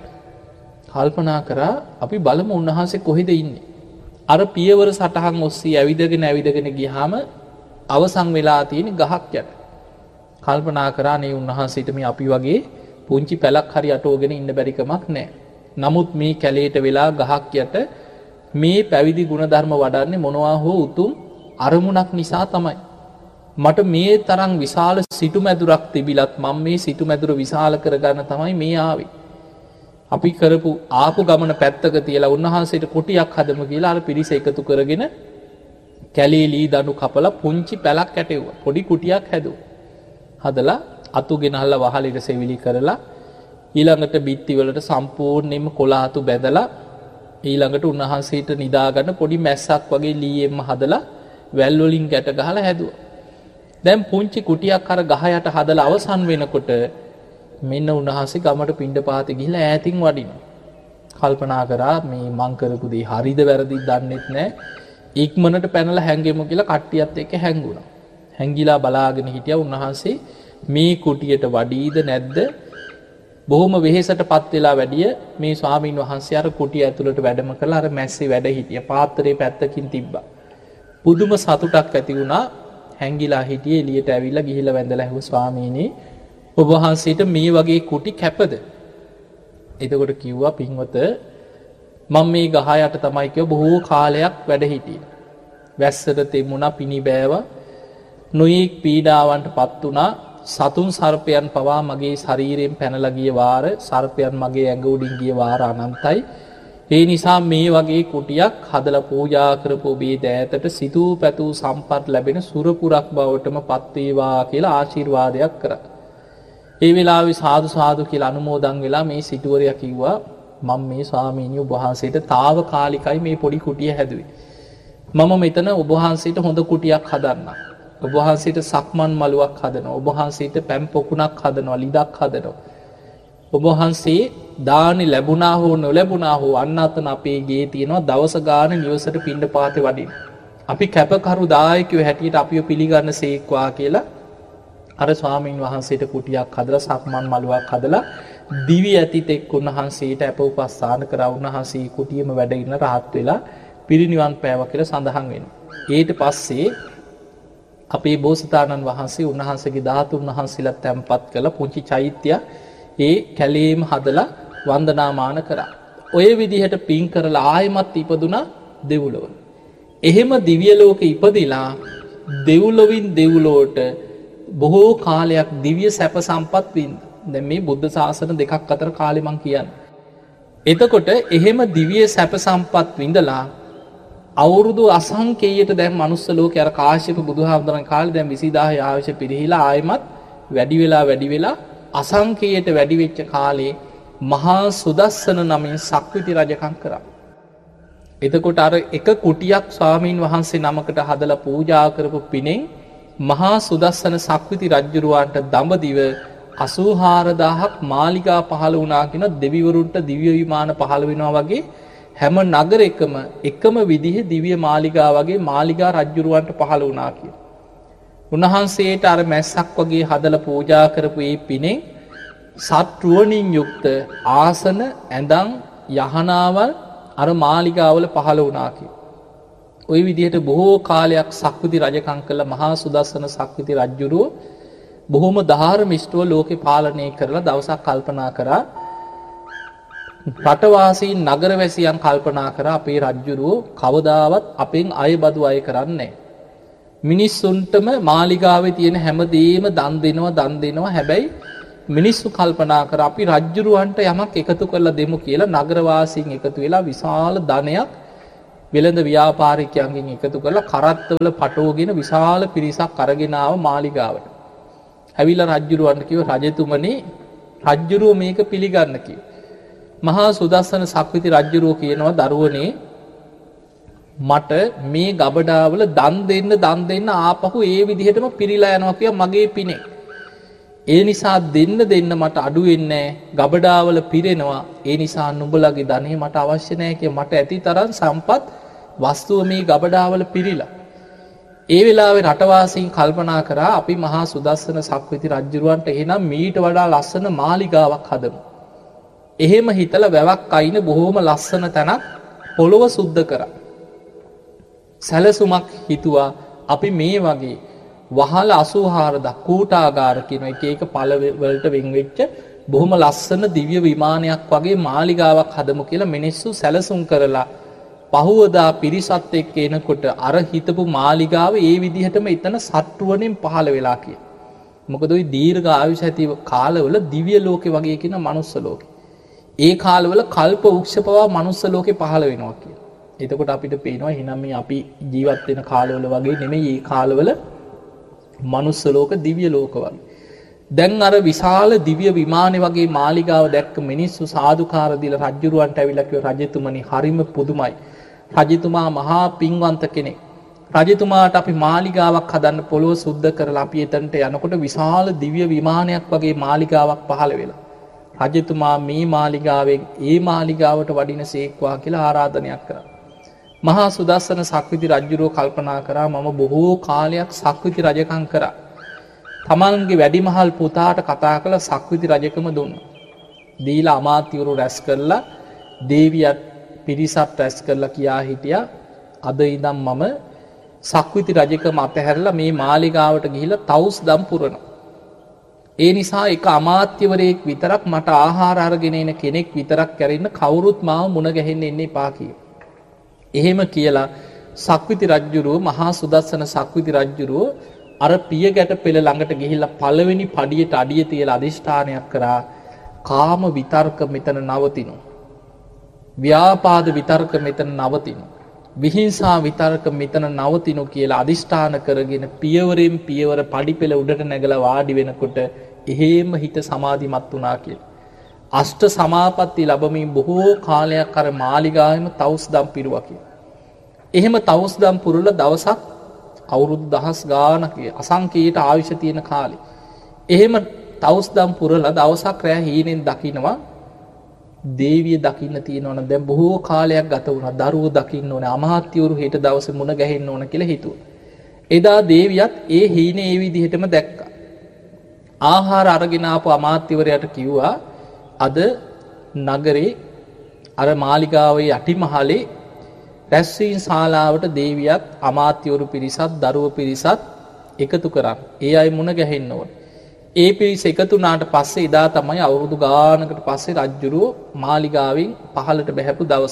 කල්පනා කරා අපි බලමු උන්වහන්සේ කොහෙද ඉන්නේ. අර පියවර සටහන් ඔස්සේ ඇවිදගෙන ඇවිදගෙන ගියාම අවසන් වෙලා තියෙන ගහක් යට. කල්පනා කරා නේ උන්වහන්සේට මේ අපි වගේ පුංචි පැලක් හරි අටවගෙන ඉන්න බැරි කමක් නැහැ. නමුත් මේ කැලේට වෙලා ගහක් යට මේ පැවිදි ගුණධර්ම වඩන්නේ මොනවා හෝ උතුම් අරමුණක් නිසා තමයි. මට මේ තරම් විශාල සිටුමැදුරක් තිබිලත් මම මේ සිටුමැදුර විශාල කරගන්න තමයි මේ ආවේ. අපි කරපු ආපු ගමන පැත්තක තියලා උන්වහන්සේට කුටියක් හදමු කියලා අර පිරිස එකතු කරගෙන කැලේ ලී දණු කපලා පුංචි පැලක් ඇටෙව්වා. පොඩි කුටියක් හැදුවා. හදලා අතු ගෙනහල්ලා වහලෙට සෙවිලි කරලා ඊළඟට බිත්ති වලට සම්පූර්ණයෙන්ම කොළ අතු බැදලා ඊළඟට උන්වහන්සේට නිදා ගන්න පොඩි මැස්සක් වගේ ලීයෙන්ම හදලා වැල් වලින් ගැට ගහලා හැදුවා. දැන් පුංචි කුටියක් අර ගහ යට හදලා අවසන් වෙනකොට මෙන්න උන්වහන්සේ ගමට පිණ්ඩපාතේ ගිහිල්ලා ඈතින් වඩිනවා. කල්පනා කරා මේ මං කරපු දේ හරිද වැරදිද දන්නෙත් නැහැ. ඉක්මනට පැනලා හැංගෙමු කියලා කට්ටියත් එක්ක හැංගුණා. හැංගිලා බලාගෙන හිටියා උන්වහන්සේ මේ කුටියට වඩීද නැද්ද? බොහොම වෙහෙසටපත් වෙලා වැඩිය මේ ස්වාමීන් වහන්සේ අර කුටිය ඇතුළට වැඩම කරලා අර මැස්සේ වැඩ හිටියා. පාත්‍රේ පැත්තකින් තිබ්බා. පුදුම සතුටක් ඇති වුණා. හැංගිලා හිටියේ එළියට ඇවිල්ලා ගිහිල්ලා වැඳලා ඇහුවා ස්වාමීනි ඔබ වහන්සේට මේ වගේ කුටි කැපද? එතකොට කිව්වා පින්වත මම මේ ගහ යට තමයි කිව්ව බොහෝ කාලයක් වැඩ හිටියේ. වැස්සට තෙමුණා පිණි බෑවා. නොයෙක් පීඩාවන්ටපත් වුණා. සතුන් සර්පයන් පවා මගේ ශරීරයෙන් පැනලා ගිය වාර සර්පයන් මගේ ඇඟ උඩින් ගිය වාර අනන්තයි. ඒ නිසා මේ වගේ කුටියක් හදලා පූජා කරපු ඔබේ දෑතට සිතූ පැතූ සම්පත් ලැබෙන සුරපුරක් බවටම පත් වේවා කියලා ආශිර්වාදයක් කරා. ඒ වෙලාවේ සාදු සාදු කියලා අනුමෝදන් වෙලා මේ සිටුවරයා කිව්වා මම මේ ස්වාමීනි ඔබ වහන්සේට తాවකාලිකයි මේ පොඩි කුටිය හැදුවේ. මම මෙතන ඔබ වහන්සේට හොඳ කුටියක් හදන්නම්. ඔබ වහන්සේට සක්මන් මළුවක් හදනවා. ඔබ වහන්සේට පැම් පොකුණක් හදනවා, ලිදක් හදනවා. ඔබ වහන්සේ දානි ලැබුණා හෝ නොලැබුණා හෝ අන්න අතන අපේ ගේ තියෙනවා දවස ගාන නිවසට පිණ්ඩපාතේ වඩින්න. අපි කැපකරු දායකයෝ හැටියට අපිව පිළිගන්න සේක්වා කියලා අර ස්වාමීන් වහන්සේට කුටියක් හදලා සක්මන් මළුවක් හදලා දිවි ඇතිතෙක් උන්වහන්සේට අප උපස්ථාන කරා. උන්වහන්සේ කුටියෙම වැඩ ඉන්න රහත් වෙලා පිරිනිවන් පෑවා කියලා සඳහන් වෙනවා. ඊට පස්සේ අපේ බෝසතාණන් වහන්සේ උන්වහන්සේගේ ධාතුන් වහන්සේලා තැන්පත් කළ පුංචි චෛත්‍ය ඒ කැලේම හදලා වන්දනාමාන කරා. ඔය විදිහට පින් කරලා ආයෙමත් ඉපදුනා දෙව්ලොව. එහෙම දිව්‍ය ලෝකෙ ඉපදිලා දෙව්ලොවින් දෙව්ලොවට බොහෝ කාලයක් දිව්‍ය සැප සම්පත් වින්දා. දැන් මේ බුද්ධ ශාසන දෙකක් අතර කාලෙ මං කියන්නේ. එතකොට එහෙම දිව්‍ය සැප සම්පත් විඳලා අවුරුදු අසංකේයයට දැන් මනුස්ස ලෝකේ අර කාශ්‍යප බුදුහාමුදුරන් කාලේ දැන් විසිදාහ ආයුෂ පිරිහිලා ආයෙමත් වැඩි වෙලා වැඩි වෙලා අසංකේයයට වැඩි වෙච්ච කාලේ මහා සුදස්සන නමින් සක්විති රජකම් කරා. එතකොට අර එක කුටියක් ස්වාමීන් වහන්සේ නමකට හදලා පූජා කරපු පිණෙන් මහා සුදස්සන සක්විති රජුරවන්ට දඹදිව අසූ හාරදාහක් මාලිගා පහළ වුණා කියන දෙවිවරුන්ට දිව්‍ය විමාන පහළ වෙනවා වගේ හැම නගරයකම එකම විදිහේ දිව්‍ය මාලිගා වගේ මාලිගා රජුරවන්ට පහළ වුණා කියන. උන්වහන්සේට අර මැස්සක් වගේ හදලා පූජා කරපු මේ පිණෙන් සත්රුවණින් යුක්ත ආසන ඇඳන් යහනාවල් අර මාලිගාවල පහළ වුණා කියන. ওই විදිහට බොහෝ කාලයක් සක්විති රජකම් කළ මහා සුදස්සන සක්විති රජුරෝ බොහොම ධාර්මිෂ්ඨව ලෝකේ පාලනය කරලා දවසක් කල්පනා කරා රටවාසී නගරවැසියන් කල්පනා කරා අපේ රජුරෝ කවදාවත් අපෙන් අයබදු අය කරන්නේ මිනිස්සුන්ටම මාලිගාවේ තියෙන හැමදේම දන් දෙනවා දන් දෙනවා හැබැයි මිනිස්සු කල්පනා කර අපි රජ්ජුරුවන්ට යමක් එකතු කරලා දෙමු කියලා නගරවාසීන් එකතු වෙලා විශාල ධනයක් වෙළඳ ව්‍යාපාරිකයන්ගෙන් එකතු කරලා කරත්තවල පටවගෙන විශාල පිරිසක් අරගෙන ආව මාලිගාවට. ඇවිල්ලා රජ්ජුරුවන්ට කිව්වා රජතුමනි රජ්ජුරුව මේක පිළිගන්න කිව්වා. මහා සුදස්සන සක්විති රජ්ජුරුව කියනවා දරුවනේ මට මේ ගබඩාවල දන් දෙන්න දන් දෙන්න ආපහු ඒ විදිහටම පිරීලා යනවා කියලා මගේ පිනේ. ඒ නිසා දෙන්න දෙන්න මට අඩු වෙන්නේ ගබඩාවල පිරෙනවා. ඒ නිසා නුඹලගේ ධනෙ මට අවශ්‍ය නැහැ කිය මට ඇති තරම් සම්පත් වස්තුව මේ ගබඩාවල පිරීලා. ඒ වෙලාවේ රටවාසීන් කල්පනා කරා අපි මහා සුදස්සන සක්විති රජුරවන්ට එහෙනම් මීට වඩා ලස්සන මාලිගාවක් හදමු. එහෙම හිතලා වැවක් අයින බොහොම ලස්සන තැනක් පොළොව සුද්ධ කරා. සැලසුමක් හිතුවා අපි මේ වගේ වහල අසූහාරදා කූටාගාර කියන එක එක පළවලට වෙන් වෙච්ච බොහොම ලස්සන දිව්‍ය විමානයක් වගේ මාලිගාවක් හදමු කියලා මිනිස්සු සැලසුම් කරලා පහුවදා පිරිසත් එක්ක එනකොට අර හිතපු මාලිගාව ඒ විදිහටම එතන සට්ටුවණෙන් පහළ වෙලා කිය. මොකද ওই දීර්ඝ ආයුෂ ඇති කාලවල දිව්‍ය ලෝකේ වගේ කියන මනුස්ස ලෝකේ. ඒ කාලවල කල්ප වෘක්ෂ පවා මනුස්ස ලෝකේ පහළ වෙනවා කිය. එතකොට අපිට පේනවා එහෙනම් මේ අපි ජීවත් වෙන කාලවල වගේ නෙමෙයි මේ කාලවල මනුස්ස ලෝක දිව්‍ය ලෝක වගේ. දැන් අර විශාල දිව්‍ය විමානේ වගේ මාලිගාව දැක්ක මිනිස්සු සාදුකාර දීලා රජුරවන්ට ඇවිල්ලා කිව්වා රජතුමනි හරිම පුදුමයි. රජතුමා මහා පින්වන්ත කෙනෙක්. රජතුමාට අපි මාලිගාවක් හදන්න පොළොව සුද්ධ කරලා අපි එතනට යනකොට විශාල දිව්‍ය විමානයක් වගේ මාලිගාවක් පහළ වෙලා. රජතුමා මේ මාලිගාවෙන් ඒ මාලිගාවට වඩින සේක්වා කියලා ආරාධනයක් කරා. මහා සුදස්සන සක්විති රජුරෝ කල්පනා කරා මම බොහෝ කාලයක් සක්විති රජකම් කරා. තමන්ගේ වැඩිමහල් පුතාට කතා කළ සක්විති රජකම දුන්නා. දීලා අමාත්‍යවරු රැස් කරලා දේවියත් පිරිසත් රැස් කරලා කියා හිටියා අද ඉඳන් මම සක්විති රජකම අතහැරලා මේ මාලිගාවට ගිහිල්ලා තවුස් දම් පුරනවා. ඒ නිසා එක අමාත්‍යවරයෙක් විතරක් මට ආහාර අරගෙන එන කෙනෙක් විතරක් කැරෙන්න කවුරුත් මාව මුණ ගැහෙන්න එන්න එපා කියලා. එහෙම කියලා සක්විති රජුරුව මහා සුදස්සන සක්විති රජුරුව අර පිය ගැට පෙළ ළඟට ගිහිල්ලා පළවෙනි පඩියට අඩිය තියලා අදිෂ්ඨානයක් කරා කාම විතර්ක මෙතන නවතිනු. ව්‍යාපාද විතර්ක මෙතන නවතිනු. විහිංසා විතර්ක මෙතන නවතිනු කියලා අදිෂ්ඨාන කරගෙන පියවරෙන් පියවර පඩි පෙළ උඩට නැගලා වාඩි වෙනකොට එහෙම හිත සමාධිමත් වුණා කියලා. අෂ්ට සමාපatti ලැබමින් බොහෝ කාලයක් අර මාලිගාවෙම තවුස් දම් පිරුවා කියලා. එහෙම තවුස් දම් පුරලා දවසක් අවුරුදු දහස් ගානක අසංකේයට ආයුෂ තියෙන කාලේ. එහෙම තවුස් දම් පුරලා දවසක් රෑ හීනෙන් දකින්නවා දේවිය දකින්න තියෙනවනේ දැන් බොහෝ කාලයක් ගත වුණා. දරුවෝ දකින්න ඕනේ අමාත්‍යවරු හෙට දවසේ මුණ ගැහෙන්න ඕන කියලා හිතුවා. එදා දේවියත් ඒ හීනේ ඒ විදිහටම දැක්කා. ආහාර අරගෙන ආපු අමාත්‍යවරයාට කිව්වා අද නගරේ අර මාලිගාවේ යටිමහලේ රැස්වීම් ශාලාවට දේවියත් අමාත්‍යවරු පිරිසත් දරුවෝ පිරිසත් එකතු කරන්. ඒ අය මුණ ගැහෙන්න ඕන. ඒ පිරිස එකතු වුණාට පස්සේ එදා තමයි අවුරුදු ගානකට පස්සේ රජුරෝ මාලිගාවෙන් පහළට බැහැපු දවස.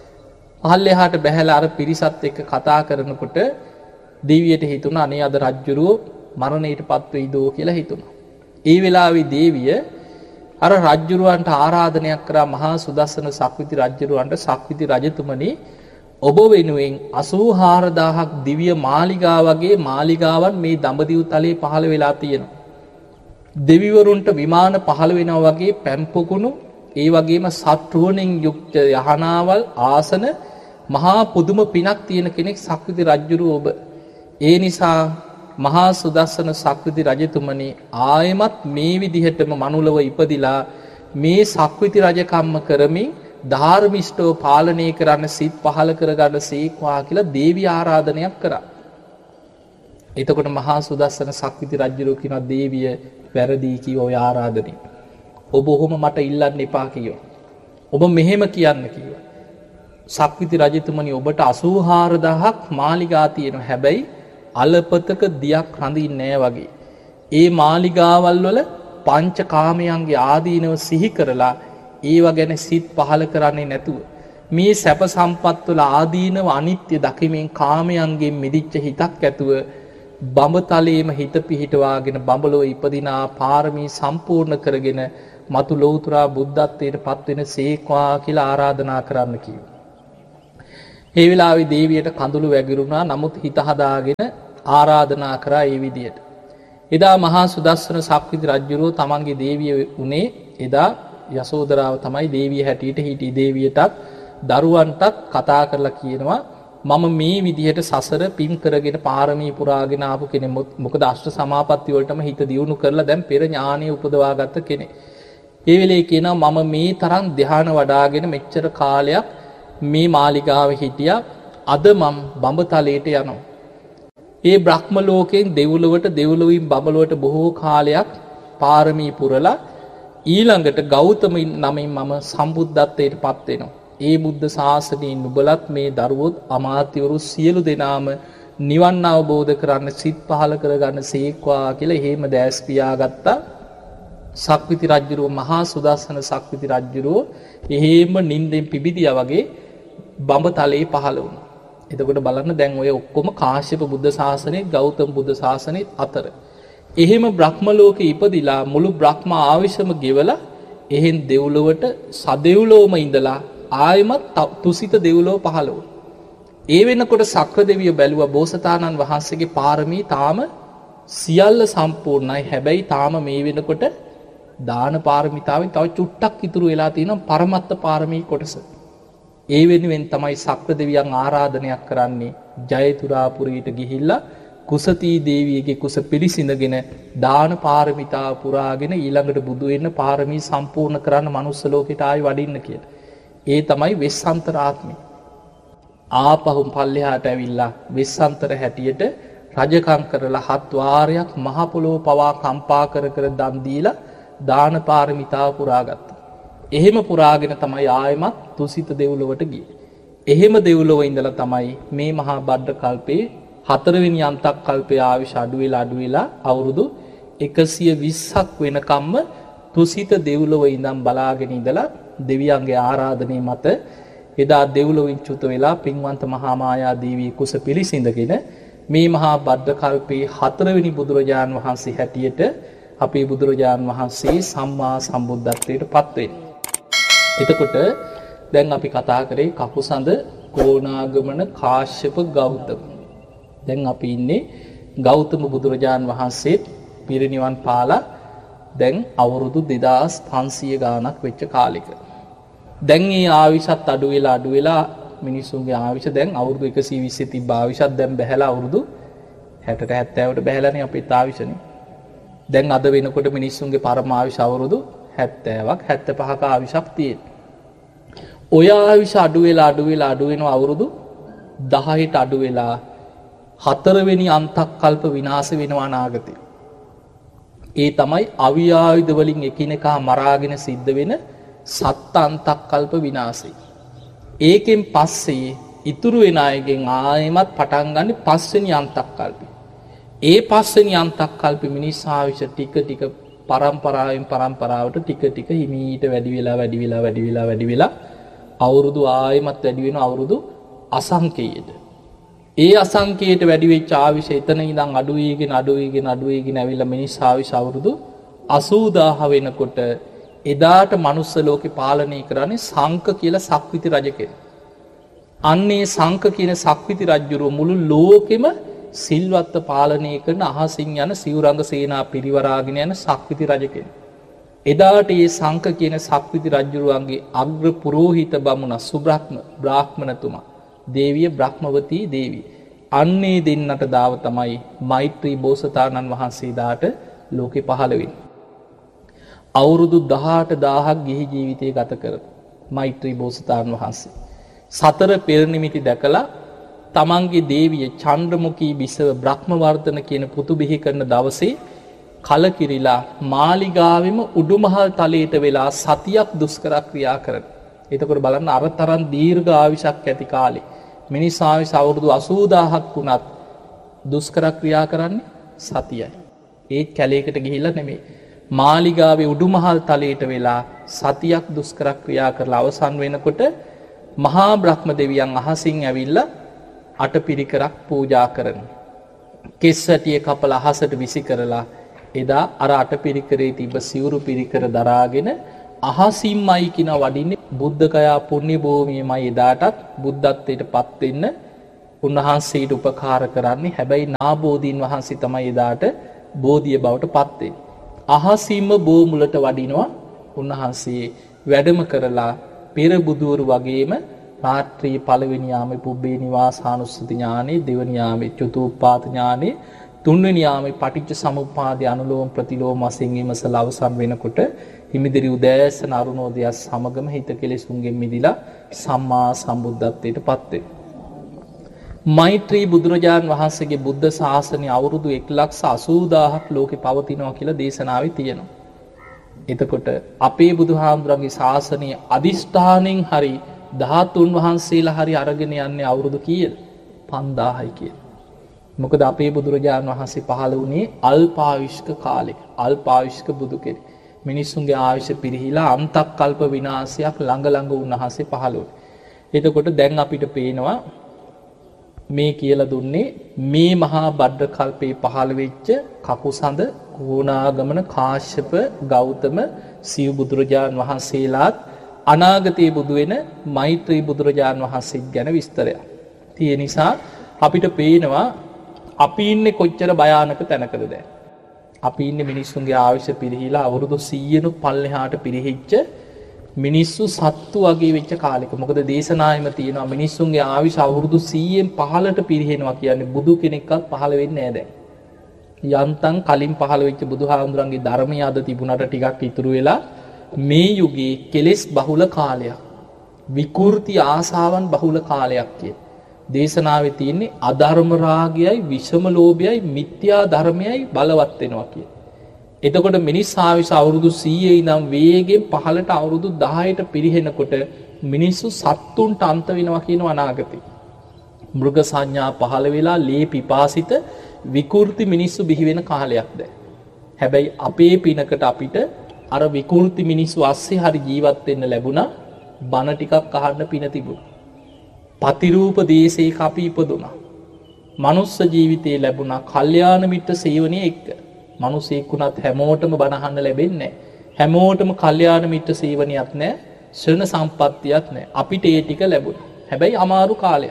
පහළ එහාට බැහැලා අර පිරිසත් එක්ක කතා කරනකොට දේවියට හිතුණා අනේ අද රජුරෝ මරණයටපත් වෙයිදෝ කියලා හිතුණා. ඒ වෙලාවේ දේවිය අර රජුරවන්ට ආරාධනයක් කරා මහා සුදස්සන සක්විති රජුරවන්ට සක්විති රජතුමනි ඔබ වෙනුවෙන් අසූහාරදාහක් දිව්‍ය මාලිගා වගේ මාලිගාවන් මේ දඹදිව් තලයේ පහළ වෙලා තියෙනවා. දෙවිවරුන්ට විමාන පහළ වෙනවා වගේ පැම්පොකුණු ඒ වගේම සත්රුවණෙන් යුක්ත යහනාවල් ආසන මහා පුදුම පිනක් තියෙන කෙනෙක් සක්විති රජුරු ඔබ. ඒ නිසා මහා සුදස්සන සක්විති රජතුමනි ආයමත් මේ විදිහටම මනුලව ඉපදිලා මේ සක්විති රජකම්ම කරමින් ධාර්මිෂ්ඨව පාලනය කරන්න සිත් පහළ කරගන්න සීක්වා කියලා දේවී ආරාධනයක් කරා. එතකොට මහා සුදස්සන සක්විති රජුරෝ කියනවා දේවිය වැරදි කිව්ව ඔය ආරාධනෙ. ඔබ ඔහොම මට ඉල්ලන්න එපා කිව්වා. ඔබ මෙහෙම කියන්න කිව්වා. සක්විති රජතුමනි ඔබට අසූහාරදාහක් මාලිගා තියෙනවා. හැබැයි අලපතක දියක් රඳින්නේ නැහැ වගේ. ඒ මාලිගාවල් වල පංචකාමයන්ගේ ආදීනව සිහි කරලා ඒව ගැන සිත් පහළ කරන්නේ නැතුව මේ සැප සම්පත් වල ආදීනව අනිත්‍ය දකිමින් කාමයන්ගෙන් මිදිච්ච හිතක් ඇතුව බඹතලයේම හිත පිහිටවාගෙන බඹලෝ ඉපදිනා පාරමී සම්පූර්ණ කරගෙන මතු ලෞතුරා බුද්ධත්වයට පත්වෙන සේක්වා කියලා ආරාධනා කරන්න කිව්වා. ඒ වෙලාවේ දේවියට කඳුළු වැගිරුණා. නමුත් හිත හදාගෙන ආරාධනා කරා ඒ විදියට. එදා මහා සුදස්සන සක්විති රජුරෝ තමන්ගේ දේවිය උනේ එදා යසෝදරාව තමයි දේවිය හැටියට හිටියේ. දේවියටත් දරුවන්ටත් කතා කරලා කියනවා මම මේ විදිහට සසර පින් කරගෙන පාරමී පුරාගෙන ආපු කෙනෙක්. මොකද අෂ්ට සමාපatti වලටම හිත දියුණු කරලා දැන් පෙර ඥානෙ උපදවාගත්ත කෙනෙක්. ඒ වෙලේ කියනවා මම මේ තරම් ධ්‍යාන වඩාගෙන මෙච්චර කාලයක් මේ මාලිගාවේ හිටියා. අද මම බඹතලයට යනවා. ඒ බ්‍රහ්ම ලෝකයෙන් දෙව්ලොවට දෙව්ලොවින් බඹලොවට බොහෝ කාලයක් පාරමී පුරලා ඊළඟට ගෞතම නමින් මම සම්බුද්ධත්වයට පත් වෙනවා. ඒ බුද්ධ ශාසනයෙන් නුඹලත් මේ දරුවොත් අමාත්‍යවරු සියලු දෙනාම නිවන් අවබෝධ කරන්න සිත් පහල කරගන්න සීක්වා කියලා එහෙම දැස් පියාගත්තා. සක්විති රජුරෝ මහා සුදස්සන සක්විති රජුරෝ එහෙම නිින්දෙන් පිබිදියා වගේ බඹතලේ පහළ වුණා. එතකොට බලන්න දැන් ඔය ඔක්කොම කාශ්‍යප බුද්ධ ශාසනයේ ගෞතම බුද්ධ ශාසනයේ අතර. එහෙම බ්‍රහ්ම ලෝකේ ඉපදිලා මුළු බ්‍රහ්ම ආවිෂම ගෙවලා එහෙන් දෙව්ලොවට සදෙව්ලොවම ඉඳලා ආයමත් තුසිත දෙව්ලොව පහළ වුණා. ඒ වෙනකොට සක්‍ර දෙවිය බැලුවා බෝසතාණන් වහන්සේගේ පාරමී තාම සියල්ල සම්පූර්ණයි. හැබැයි තාම මේ වෙනකොට දාන පාරමිතාවෙන් තව චුට්ටක් ඉතුරු වෙලා තියෙනවා පරමත්ත පාරමී කොටස. ඒ වෙනුවෙන් තමයි සක්‍ර දෙවියන් ආරාධනයක් කරන්නේ ජයතුරාපුරයට ගිහිල්ලා කුසතී දේවියගේ කුස පිළිසිඳගෙන දාන පාරමිතා පුරාගෙන ඊළඟට බුදු වෙන්න පාරමී සම්පූර්ණ කරන්න මනුස්ස ලෝකෙට ආයි වඩින්න කියලා. ඒ තමයි වෙස්සන්තර ආත්මය. ආපහු පල්ලෙහාට ඇවිල්ලා වෙස්සන්තර හැටියට රජකම් කරලා හත් වාරයක් මහ පොළොව පවා කම්පා කර කර දන් දීලා දාන පාරමිතාව පුරාගත්තා. එහෙම පුරාගෙන තමයි ආයමත් තුසිත දෙව්ලොවට ගියේ. එහෙම දෙව්ලොව ඉඳලා තමයි මේ මහා බද්ද කල්පේ හතරවෙනි අන්තක් කල්පයේ ආවිෂ අඩු වෙලා අඩු වෙලා අවුරුදු එකසිය විස්සක් වෙනකම්ම තුසිත දෙව්ලොව ඉඳන් බලාගෙන ඉඳලා දෙවියන්ගේ ආරාධනය මත එදා දෙව්ලොවින් චුත වෙලා පින්වන්ත මහා මායා දේවී කුස පිළිසිඳගෙන මේ මහා බද්ද කල්පේ හතරවෙනි බුදුරජාන් වහන්සේ හැටියට අපේ බුදුරජාන් වහන්සේ සම්මා සම්බුද්ධත්වයට පත් වෙන්නේ. එතකොට දැන් අපි කතා කරේ කපුසඳ ගෝනාගමන කාශ්‍යප ගෞතම. දැන් අපි ඉන්නේ ගෞතම බුදුරජාන් වහන්සේ පිරිනිවන් පාලා දැන් අවුරුදු දෙදාස් පන්සිය ගානක් වෙච්ච කාලෙක. දැන් මේ ආවිෂත් අඩු වෙලා අඩු වෙලා මිනිස්සුන්ගේ ආවිෂ දැන් අවුරුදු එකසිය විස්සේ තිබ්බ ආවිෂත් දැන් බැහැලා අවුරුදු හැටට හැත්තෑවට බැහැලානේ අපිට ආවිෂනේ. දැන් අද වෙනකොට මිනිස්සුන්ගේ පරම ආවිෂ අවුරුදු හැත්තෑවක් හැත්තෑපහක ආවිෂක් තියෙන. ඔය ආවිෂ අඩු වෙලා අඩු වෙලා අඩු වෙනවා අවුරුදු දහයට අඩු වෙලා හතරවෙනි අන්තක් කල්ප විනාශ වෙනවා අනාගතේ. ඒ තමයි අවියායුධ වලින් එකිනෙකා මරාගෙන සිද්ධ වෙන සත් අන්තක් කල්ප විනාශය. ඒකෙන් පස්සේ ඉතුරු වෙන අයගෙන් ආයෙමත් පටන් ගන්න පස්වෙනි අන්තක් කල්පේ. ඒ පස්වෙනි අන්තක් කල්පේ මිනිස් ආවිෂ ටික ටික පරම්පරාවෙන් පරම්පරාවට ටික ටික හිමීට වැඩි වෙලා වැඩි වෙලා වැඩි වෙලා වැඩි වෙලා අවුරුදු ආයෙමත් වැඩි වෙන අවුරුදු අසංකේයද. ඒ අසංකේයට වැඩි වෙච්ච ආවිෂ එතන ඉඳන් අඩු වීගෙන අඩු වීගෙන අඩු වීගෙන ඇවිල්ලා මිනිස් ආවිෂ අවුරුදු අසූදාහ වෙනකොට එදාට මනුස්ස ලෝකේ පාලනය කරන්නේ සංක කියලා සක්විති රජ කෙනෙක්. අන්නේ සංක කියන සක්විති රජුරුව මුළු ලෝකෙම සිල්වත්ව පාලනය කරන අහසින් යන සිවුරංග සේනා පිරිවරාගෙන යන සක්විති රජ කෙනෙක්. එදාට මේ සංක කියන සක්විති රජුරුවන්ගේ අග්‍ර පුරෝහිත බමුණ සුබ්‍රහ්ම බ්‍රාහ්මණතුමා දේවිය බ්‍රහ්මවතී දේවී. අන්නේ දෙන්නට දාව තමයි මෛත්‍රී බෝසතාණන් වහන්සේ දාට ලෝකෙ පහළ වෙන්නේ. අවුරුදු දහඅට දාහක් ගිහි ජීවිතය ගත කර මෛත්‍රී බෝසතාණන් වහන්සේ සතර පෙරනිමිති දැකලා තමන්ගේ දේවිය චන්ද්‍රමුඛී බිසව බ්‍රහ්මවර්ධන කියන පුතු බිහි කරන දවසේ කලකිරිලා මාලිගාවෙම උඩුමහල් තලයට වෙලා සතියක් දුෂ්කර ක්‍රියා කරන. එතකොට බලන්න අර තරම් දීර්ඝ ආයුෂක් ඇති කාලේ මිනිස් ආයුෂ අවුරුදු අසූදාහක් වුණත් දුෂ්කර ක්‍රියා කරන්නේ සතියයි. ඒත් කැලේකට ගිහිල්ලා නෙමෙයි. මාලිගාවේ උඩුමහල් තලයට වෙලා සතියක් දුෂ්කර ක්‍රියා කරලා අවසන් වෙනකොට මහා බ්‍රහ්ම දෙවියන් අහසින් ඇවිල්ලා අටපිරිකරක් පූජා කරන. කෙස් වැටිය කපලා අහසට විසි කරලා එදා අර අට පිරිකරේ තිබ්බ සිවුරු පිරිකර දරාගෙන අහසින්මයි කියන වඩින්නේ බුද්ධ ගයා පුණ්‍ය භූමියමයි එදාටත් බුද්ධත්වයට පත් වෙන්න උන්වහන්සේට උපකාර කරන්නේ. හැබැයි නාබෝධීන් වහන්සේ තමයි එදාට බෝධිය බවට පත් වෙන්නේ. අහසින්ම බෝ මුලට වඩිනවා උන්වහන්සේ වැඩම කරලා පෙර බුදුවරු වගේම රාත්‍රී පළවෙනි යාමේ පුබ්බේ නිවාසානුස්සති ඥානේ, දෙවෙනි යාමේ චතුප්පාත ඥානේ, තුන්වෙනි යාමේ පටිච්ච සමුප්පාදේ අනුලෝම ප්‍රතිලෝම වශයෙන් විමසලා අවසන් වෙනකොට හිමිදිරි උදෑසන අරුණෝදය සමගම හිත කෙලෙසුන්ගෙන් මිදිලා සම්මා සම්බුද්ධත්වයට පත් වෙනවා. මෛත්‍රී බුදුරජාණන් වහන්සේගේ බුද්ධ ශාසනය අවුරුදු එක් ලක්ෂ අසූදාහක් ලෝකේ පවතිනවා කියලා දේශනාවේ තියෙනවා. එතකොට අපේ බුදුහාමුදුරන්ගේ ශාසනය අදිෂ්ඨානෙන් හරි ධාතුන් වහන්සේලා හරි අරගෙන යන්නේ අවුරුදු කීයද? පන්දාහයි කියලා. මොකද අපේ බුදුරජාණන් වහන්සේ පහළ වුණේ අල්පායුෂ්ක කාලෙක. අල්පායුෂ්ක බුදු කෙනෙක්. මිනිස්සුන්ගේ ආයුෂ පිරිහිලා අන්තක් කල්ප විනාශයක් ළඟ ළඟ උන්වහන්සේ පහළ වුණේ. එතකොට දැන් අපිට පේනවා මේ කියලා දුන්නේ මේ මහා බද්ද කල්පේ පහළ වෙච්ච කකුසඳ, ගෝනාගමන, කාශ්‍යප, ගෞතම සිව් බුදුරජාණන් වහන්සේලාත් අනාගතයේ බුදු වෙන මෛත්‍රී බුදුරජාණන් වහන්සේ ගැන විස්තරයක්. ඒ නිසා අපිට පේනවා අපි ඉන්නේ කොච්චර භයානක තැනකද දැන්. අපි ඉන්නේ මිනිස්සුන්ගේ ආයුෂ පිරිහිලා අවුරුදු සීයනු පල්ලෙහාට පිරිහිච්ච මිනිස්සු සත්තු වගේ වෙච්ච කාලෙක. මොකද දේශනාවෙම තියෙනවා මිනිස්සුන්ගේ ආයුෂ අවුරුදු සීයෙන් පහළට පිරිහෙනවා කියන්නේ බුදු කෙනෙක්වත් පහළ වෙන්නේ නැහැ දැන්. යන්තම් කලින් පහළ වෙච්ච බුදුහාමුදුරන්ගේ ධර්මය අද තිබුණාට ටිකක් ඉතුරු වෙලා මේ යුගයේ කෙලෙස් බහුල කාලයක්, විකෘති ආසාවන් බහුල කාලයක් කිය. දේශනාවේ තියෙන්නේ අධර්ම රාගයයි, විෂම ලෝභයයි, මිත්‍යා ධර්මයයි බලවත් වෙනවා කිය. එතකොට මිනිස් ආයුෂ අවුරුදු සීයේ ඉඳන් වේගෙන් පහළට අවුරුදු දහයට පිරිහෙනකොට මිනිස්සු සත්තුන්ට අන්ත වෙනවා කියන අනාගතේ. මෘග සංඥා පහළ වෙලා ලේ පිපාසිත විකෘති මිනිස්සු බිහි වෙන කාලයක් දැන්. හැබැයි අපේ පිනකට අපිට අර විකෘති මිනිස්සු අස්සේ හරි ජීවත් වෙන්න ලැබුණා. බණ ටිකක් අහන්න පින තිබුණා. පතිරූප දේශයක අපි ඉපදුණා. මනුස්ස ජීවිතේ ලැබුණා කල්යාණ මිත්‍ර සේවනයේ එක්ක. මිනිසෙක් වුණත් හැමෝටම බණ අහන්න ලැබෙන්නේ නැහැ. හැමෝටම කල්යාණ මිත්‍ර සේවනයක් නැහැ. ශ්‍රණ සම්පත්තියක් නැහැ. අපිට ඒ ටික ලැබුණා. හැබැයි අමාරු කාලයක්.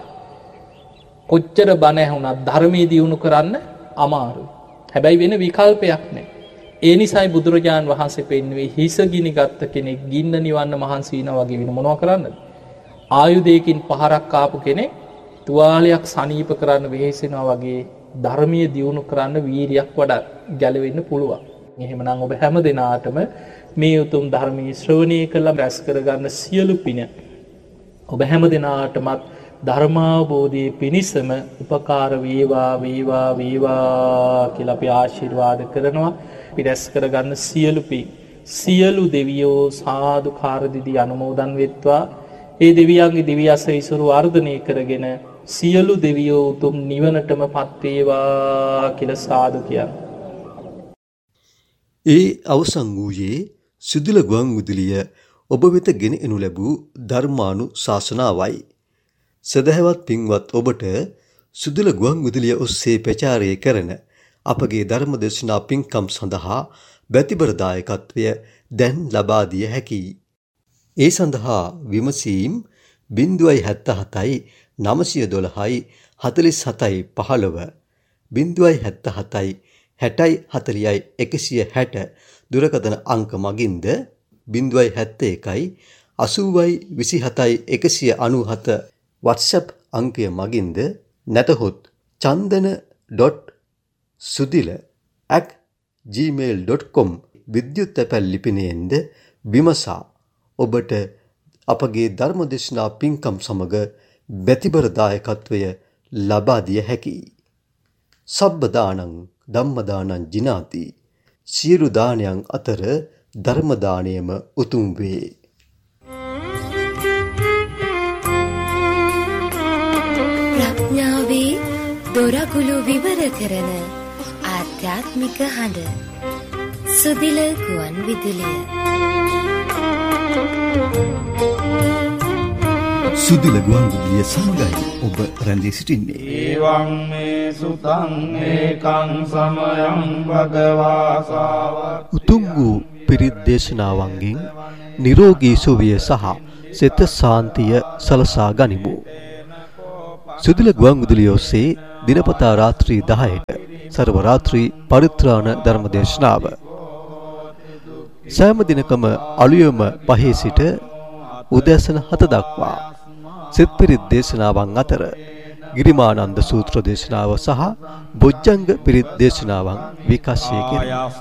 කොච්චර බණ ඇහුණත් ධර්මයේ දියුණු කරන්න අමාරුයි. හැබැයි වෙන විකල්පයක් නැහැ. ඒ නිසායි බුදුරජාණන් වහන්සේ පෙන්වුවේ හිස ගිනි ගත්ත කෙනෙක් ගින්න නිවන්න මහන්සි වෙනවා වගේ වෙන මොනවා කරන්නද? ආයුධයකින් පහරක් ආපු කෙනෙක් තුවාලයක් සනීප කරන්න වෙහෙසෙනවා වගේ ධර්මයේ දියුණු කරන්න වීරියක් වඩා ගැලවෙන්න පුළුවන්. එහෙමනම් ඔබ හැම දිනාටම මේ උතුම් ධර්මයේ ශ්‍රවණය කළ රැස් කරගන්න සියලු පින ඔබ හැම දිනාටමත් ධර්මාවබෝධයේ පිණිසම උපකාර වේවා වේවා වේවා කියලා අපි ආශිර්වාද කරනවා. අපි රැස් කරගන්න සියලු පින් සියලු දෙවියෝ සාදුකාර දිදී අනුමෝදන් වෙත්වා. ඒ දෙවියන්ගේ දිව්‍ය ආශිර්වාද වර්ධනය කරගෙන සියලු දෙවියෝ උතුම් නිවනටම පත් වේවා කියලා සාදු කියනවා. ඒ අවසන් වූයේ සිදුල ගුවන් විදුලිය ඔබ වෙත ගෙන එනු ලැබූ ධර්මානු ශාසනාවයි. සදහවත් පින්වත් ඔබට සිදුල ගුවන් විදුලිය ඔස්සේ ප්‍රචාරය කරන අපගේ ධර්ම දේශනා පින්කම් සඳහා බැතිබර දායකත්වය දැන් ලබා දිය හැකියි. ඒ සඳහා විමසීම් බිංදුවයි හැත්තෑ හතයි නවසිය දොළහයි හතළිස් හතයි පහළොව බිංදුවයි හැත්තෑ හතයි හැටයි හතළිහයි එකසිය හැට දුරකථන අංක මගින්ද බිංදුවයි හැත්තෑ එකයි අසූවයි විසිහතයි එකසිය අනූහත WhatsApp අංකය මගින්ද නැතහොත් chandana.sudila at gmail dot com විද්‍යුත් තැපැල් ලිපිනයෙන්ද විමසා ඔබට අපගේ ධර්මදේශනා පින්කම් සමග බැතිබර දායකත්වය ලබා දිය හැකියි. සබ්බ දානං ධම්ම දානං ජිනාති. සියලු දානයන් අතර ධර්ම දානයම උතුම් වේ. ප්‍රඥාවේ දොරගුළු විවර කරන ආධ්‍යාත්මික හඬ සුදිල ගුවන් විදුලිය. සුදිල ගුවන් විදුලිය සමගයි ඔබ රැඳී සිටින්නේ. ඒවං මේ සුතං ඒකං සමයං භගවා සාවත්ති. උතුම් වූ පිරිත් දේශනාවන්ගෙන් නිරෝගී සුවය සහ සිත සාන්තිය සලසා ගනිමු. සුදුල ගුවන් විදුලිය ඔස්සේ දිනපතා රාත්‍රී දහයට සර්ව රාත්‍රී පරිත්‍රාණ ධර්ම දේශනාව සෑම දිනකම අලුයම පහේ සිට උදෑසන හත දක්වා සිත් පිරිත් දේශනාවන් අතර ගිරිමානන්ද සූත්‍ර දේශනාව සහ බොජ්ජංග පිරිත් දේශනාවන් විකාශය කෙරේ.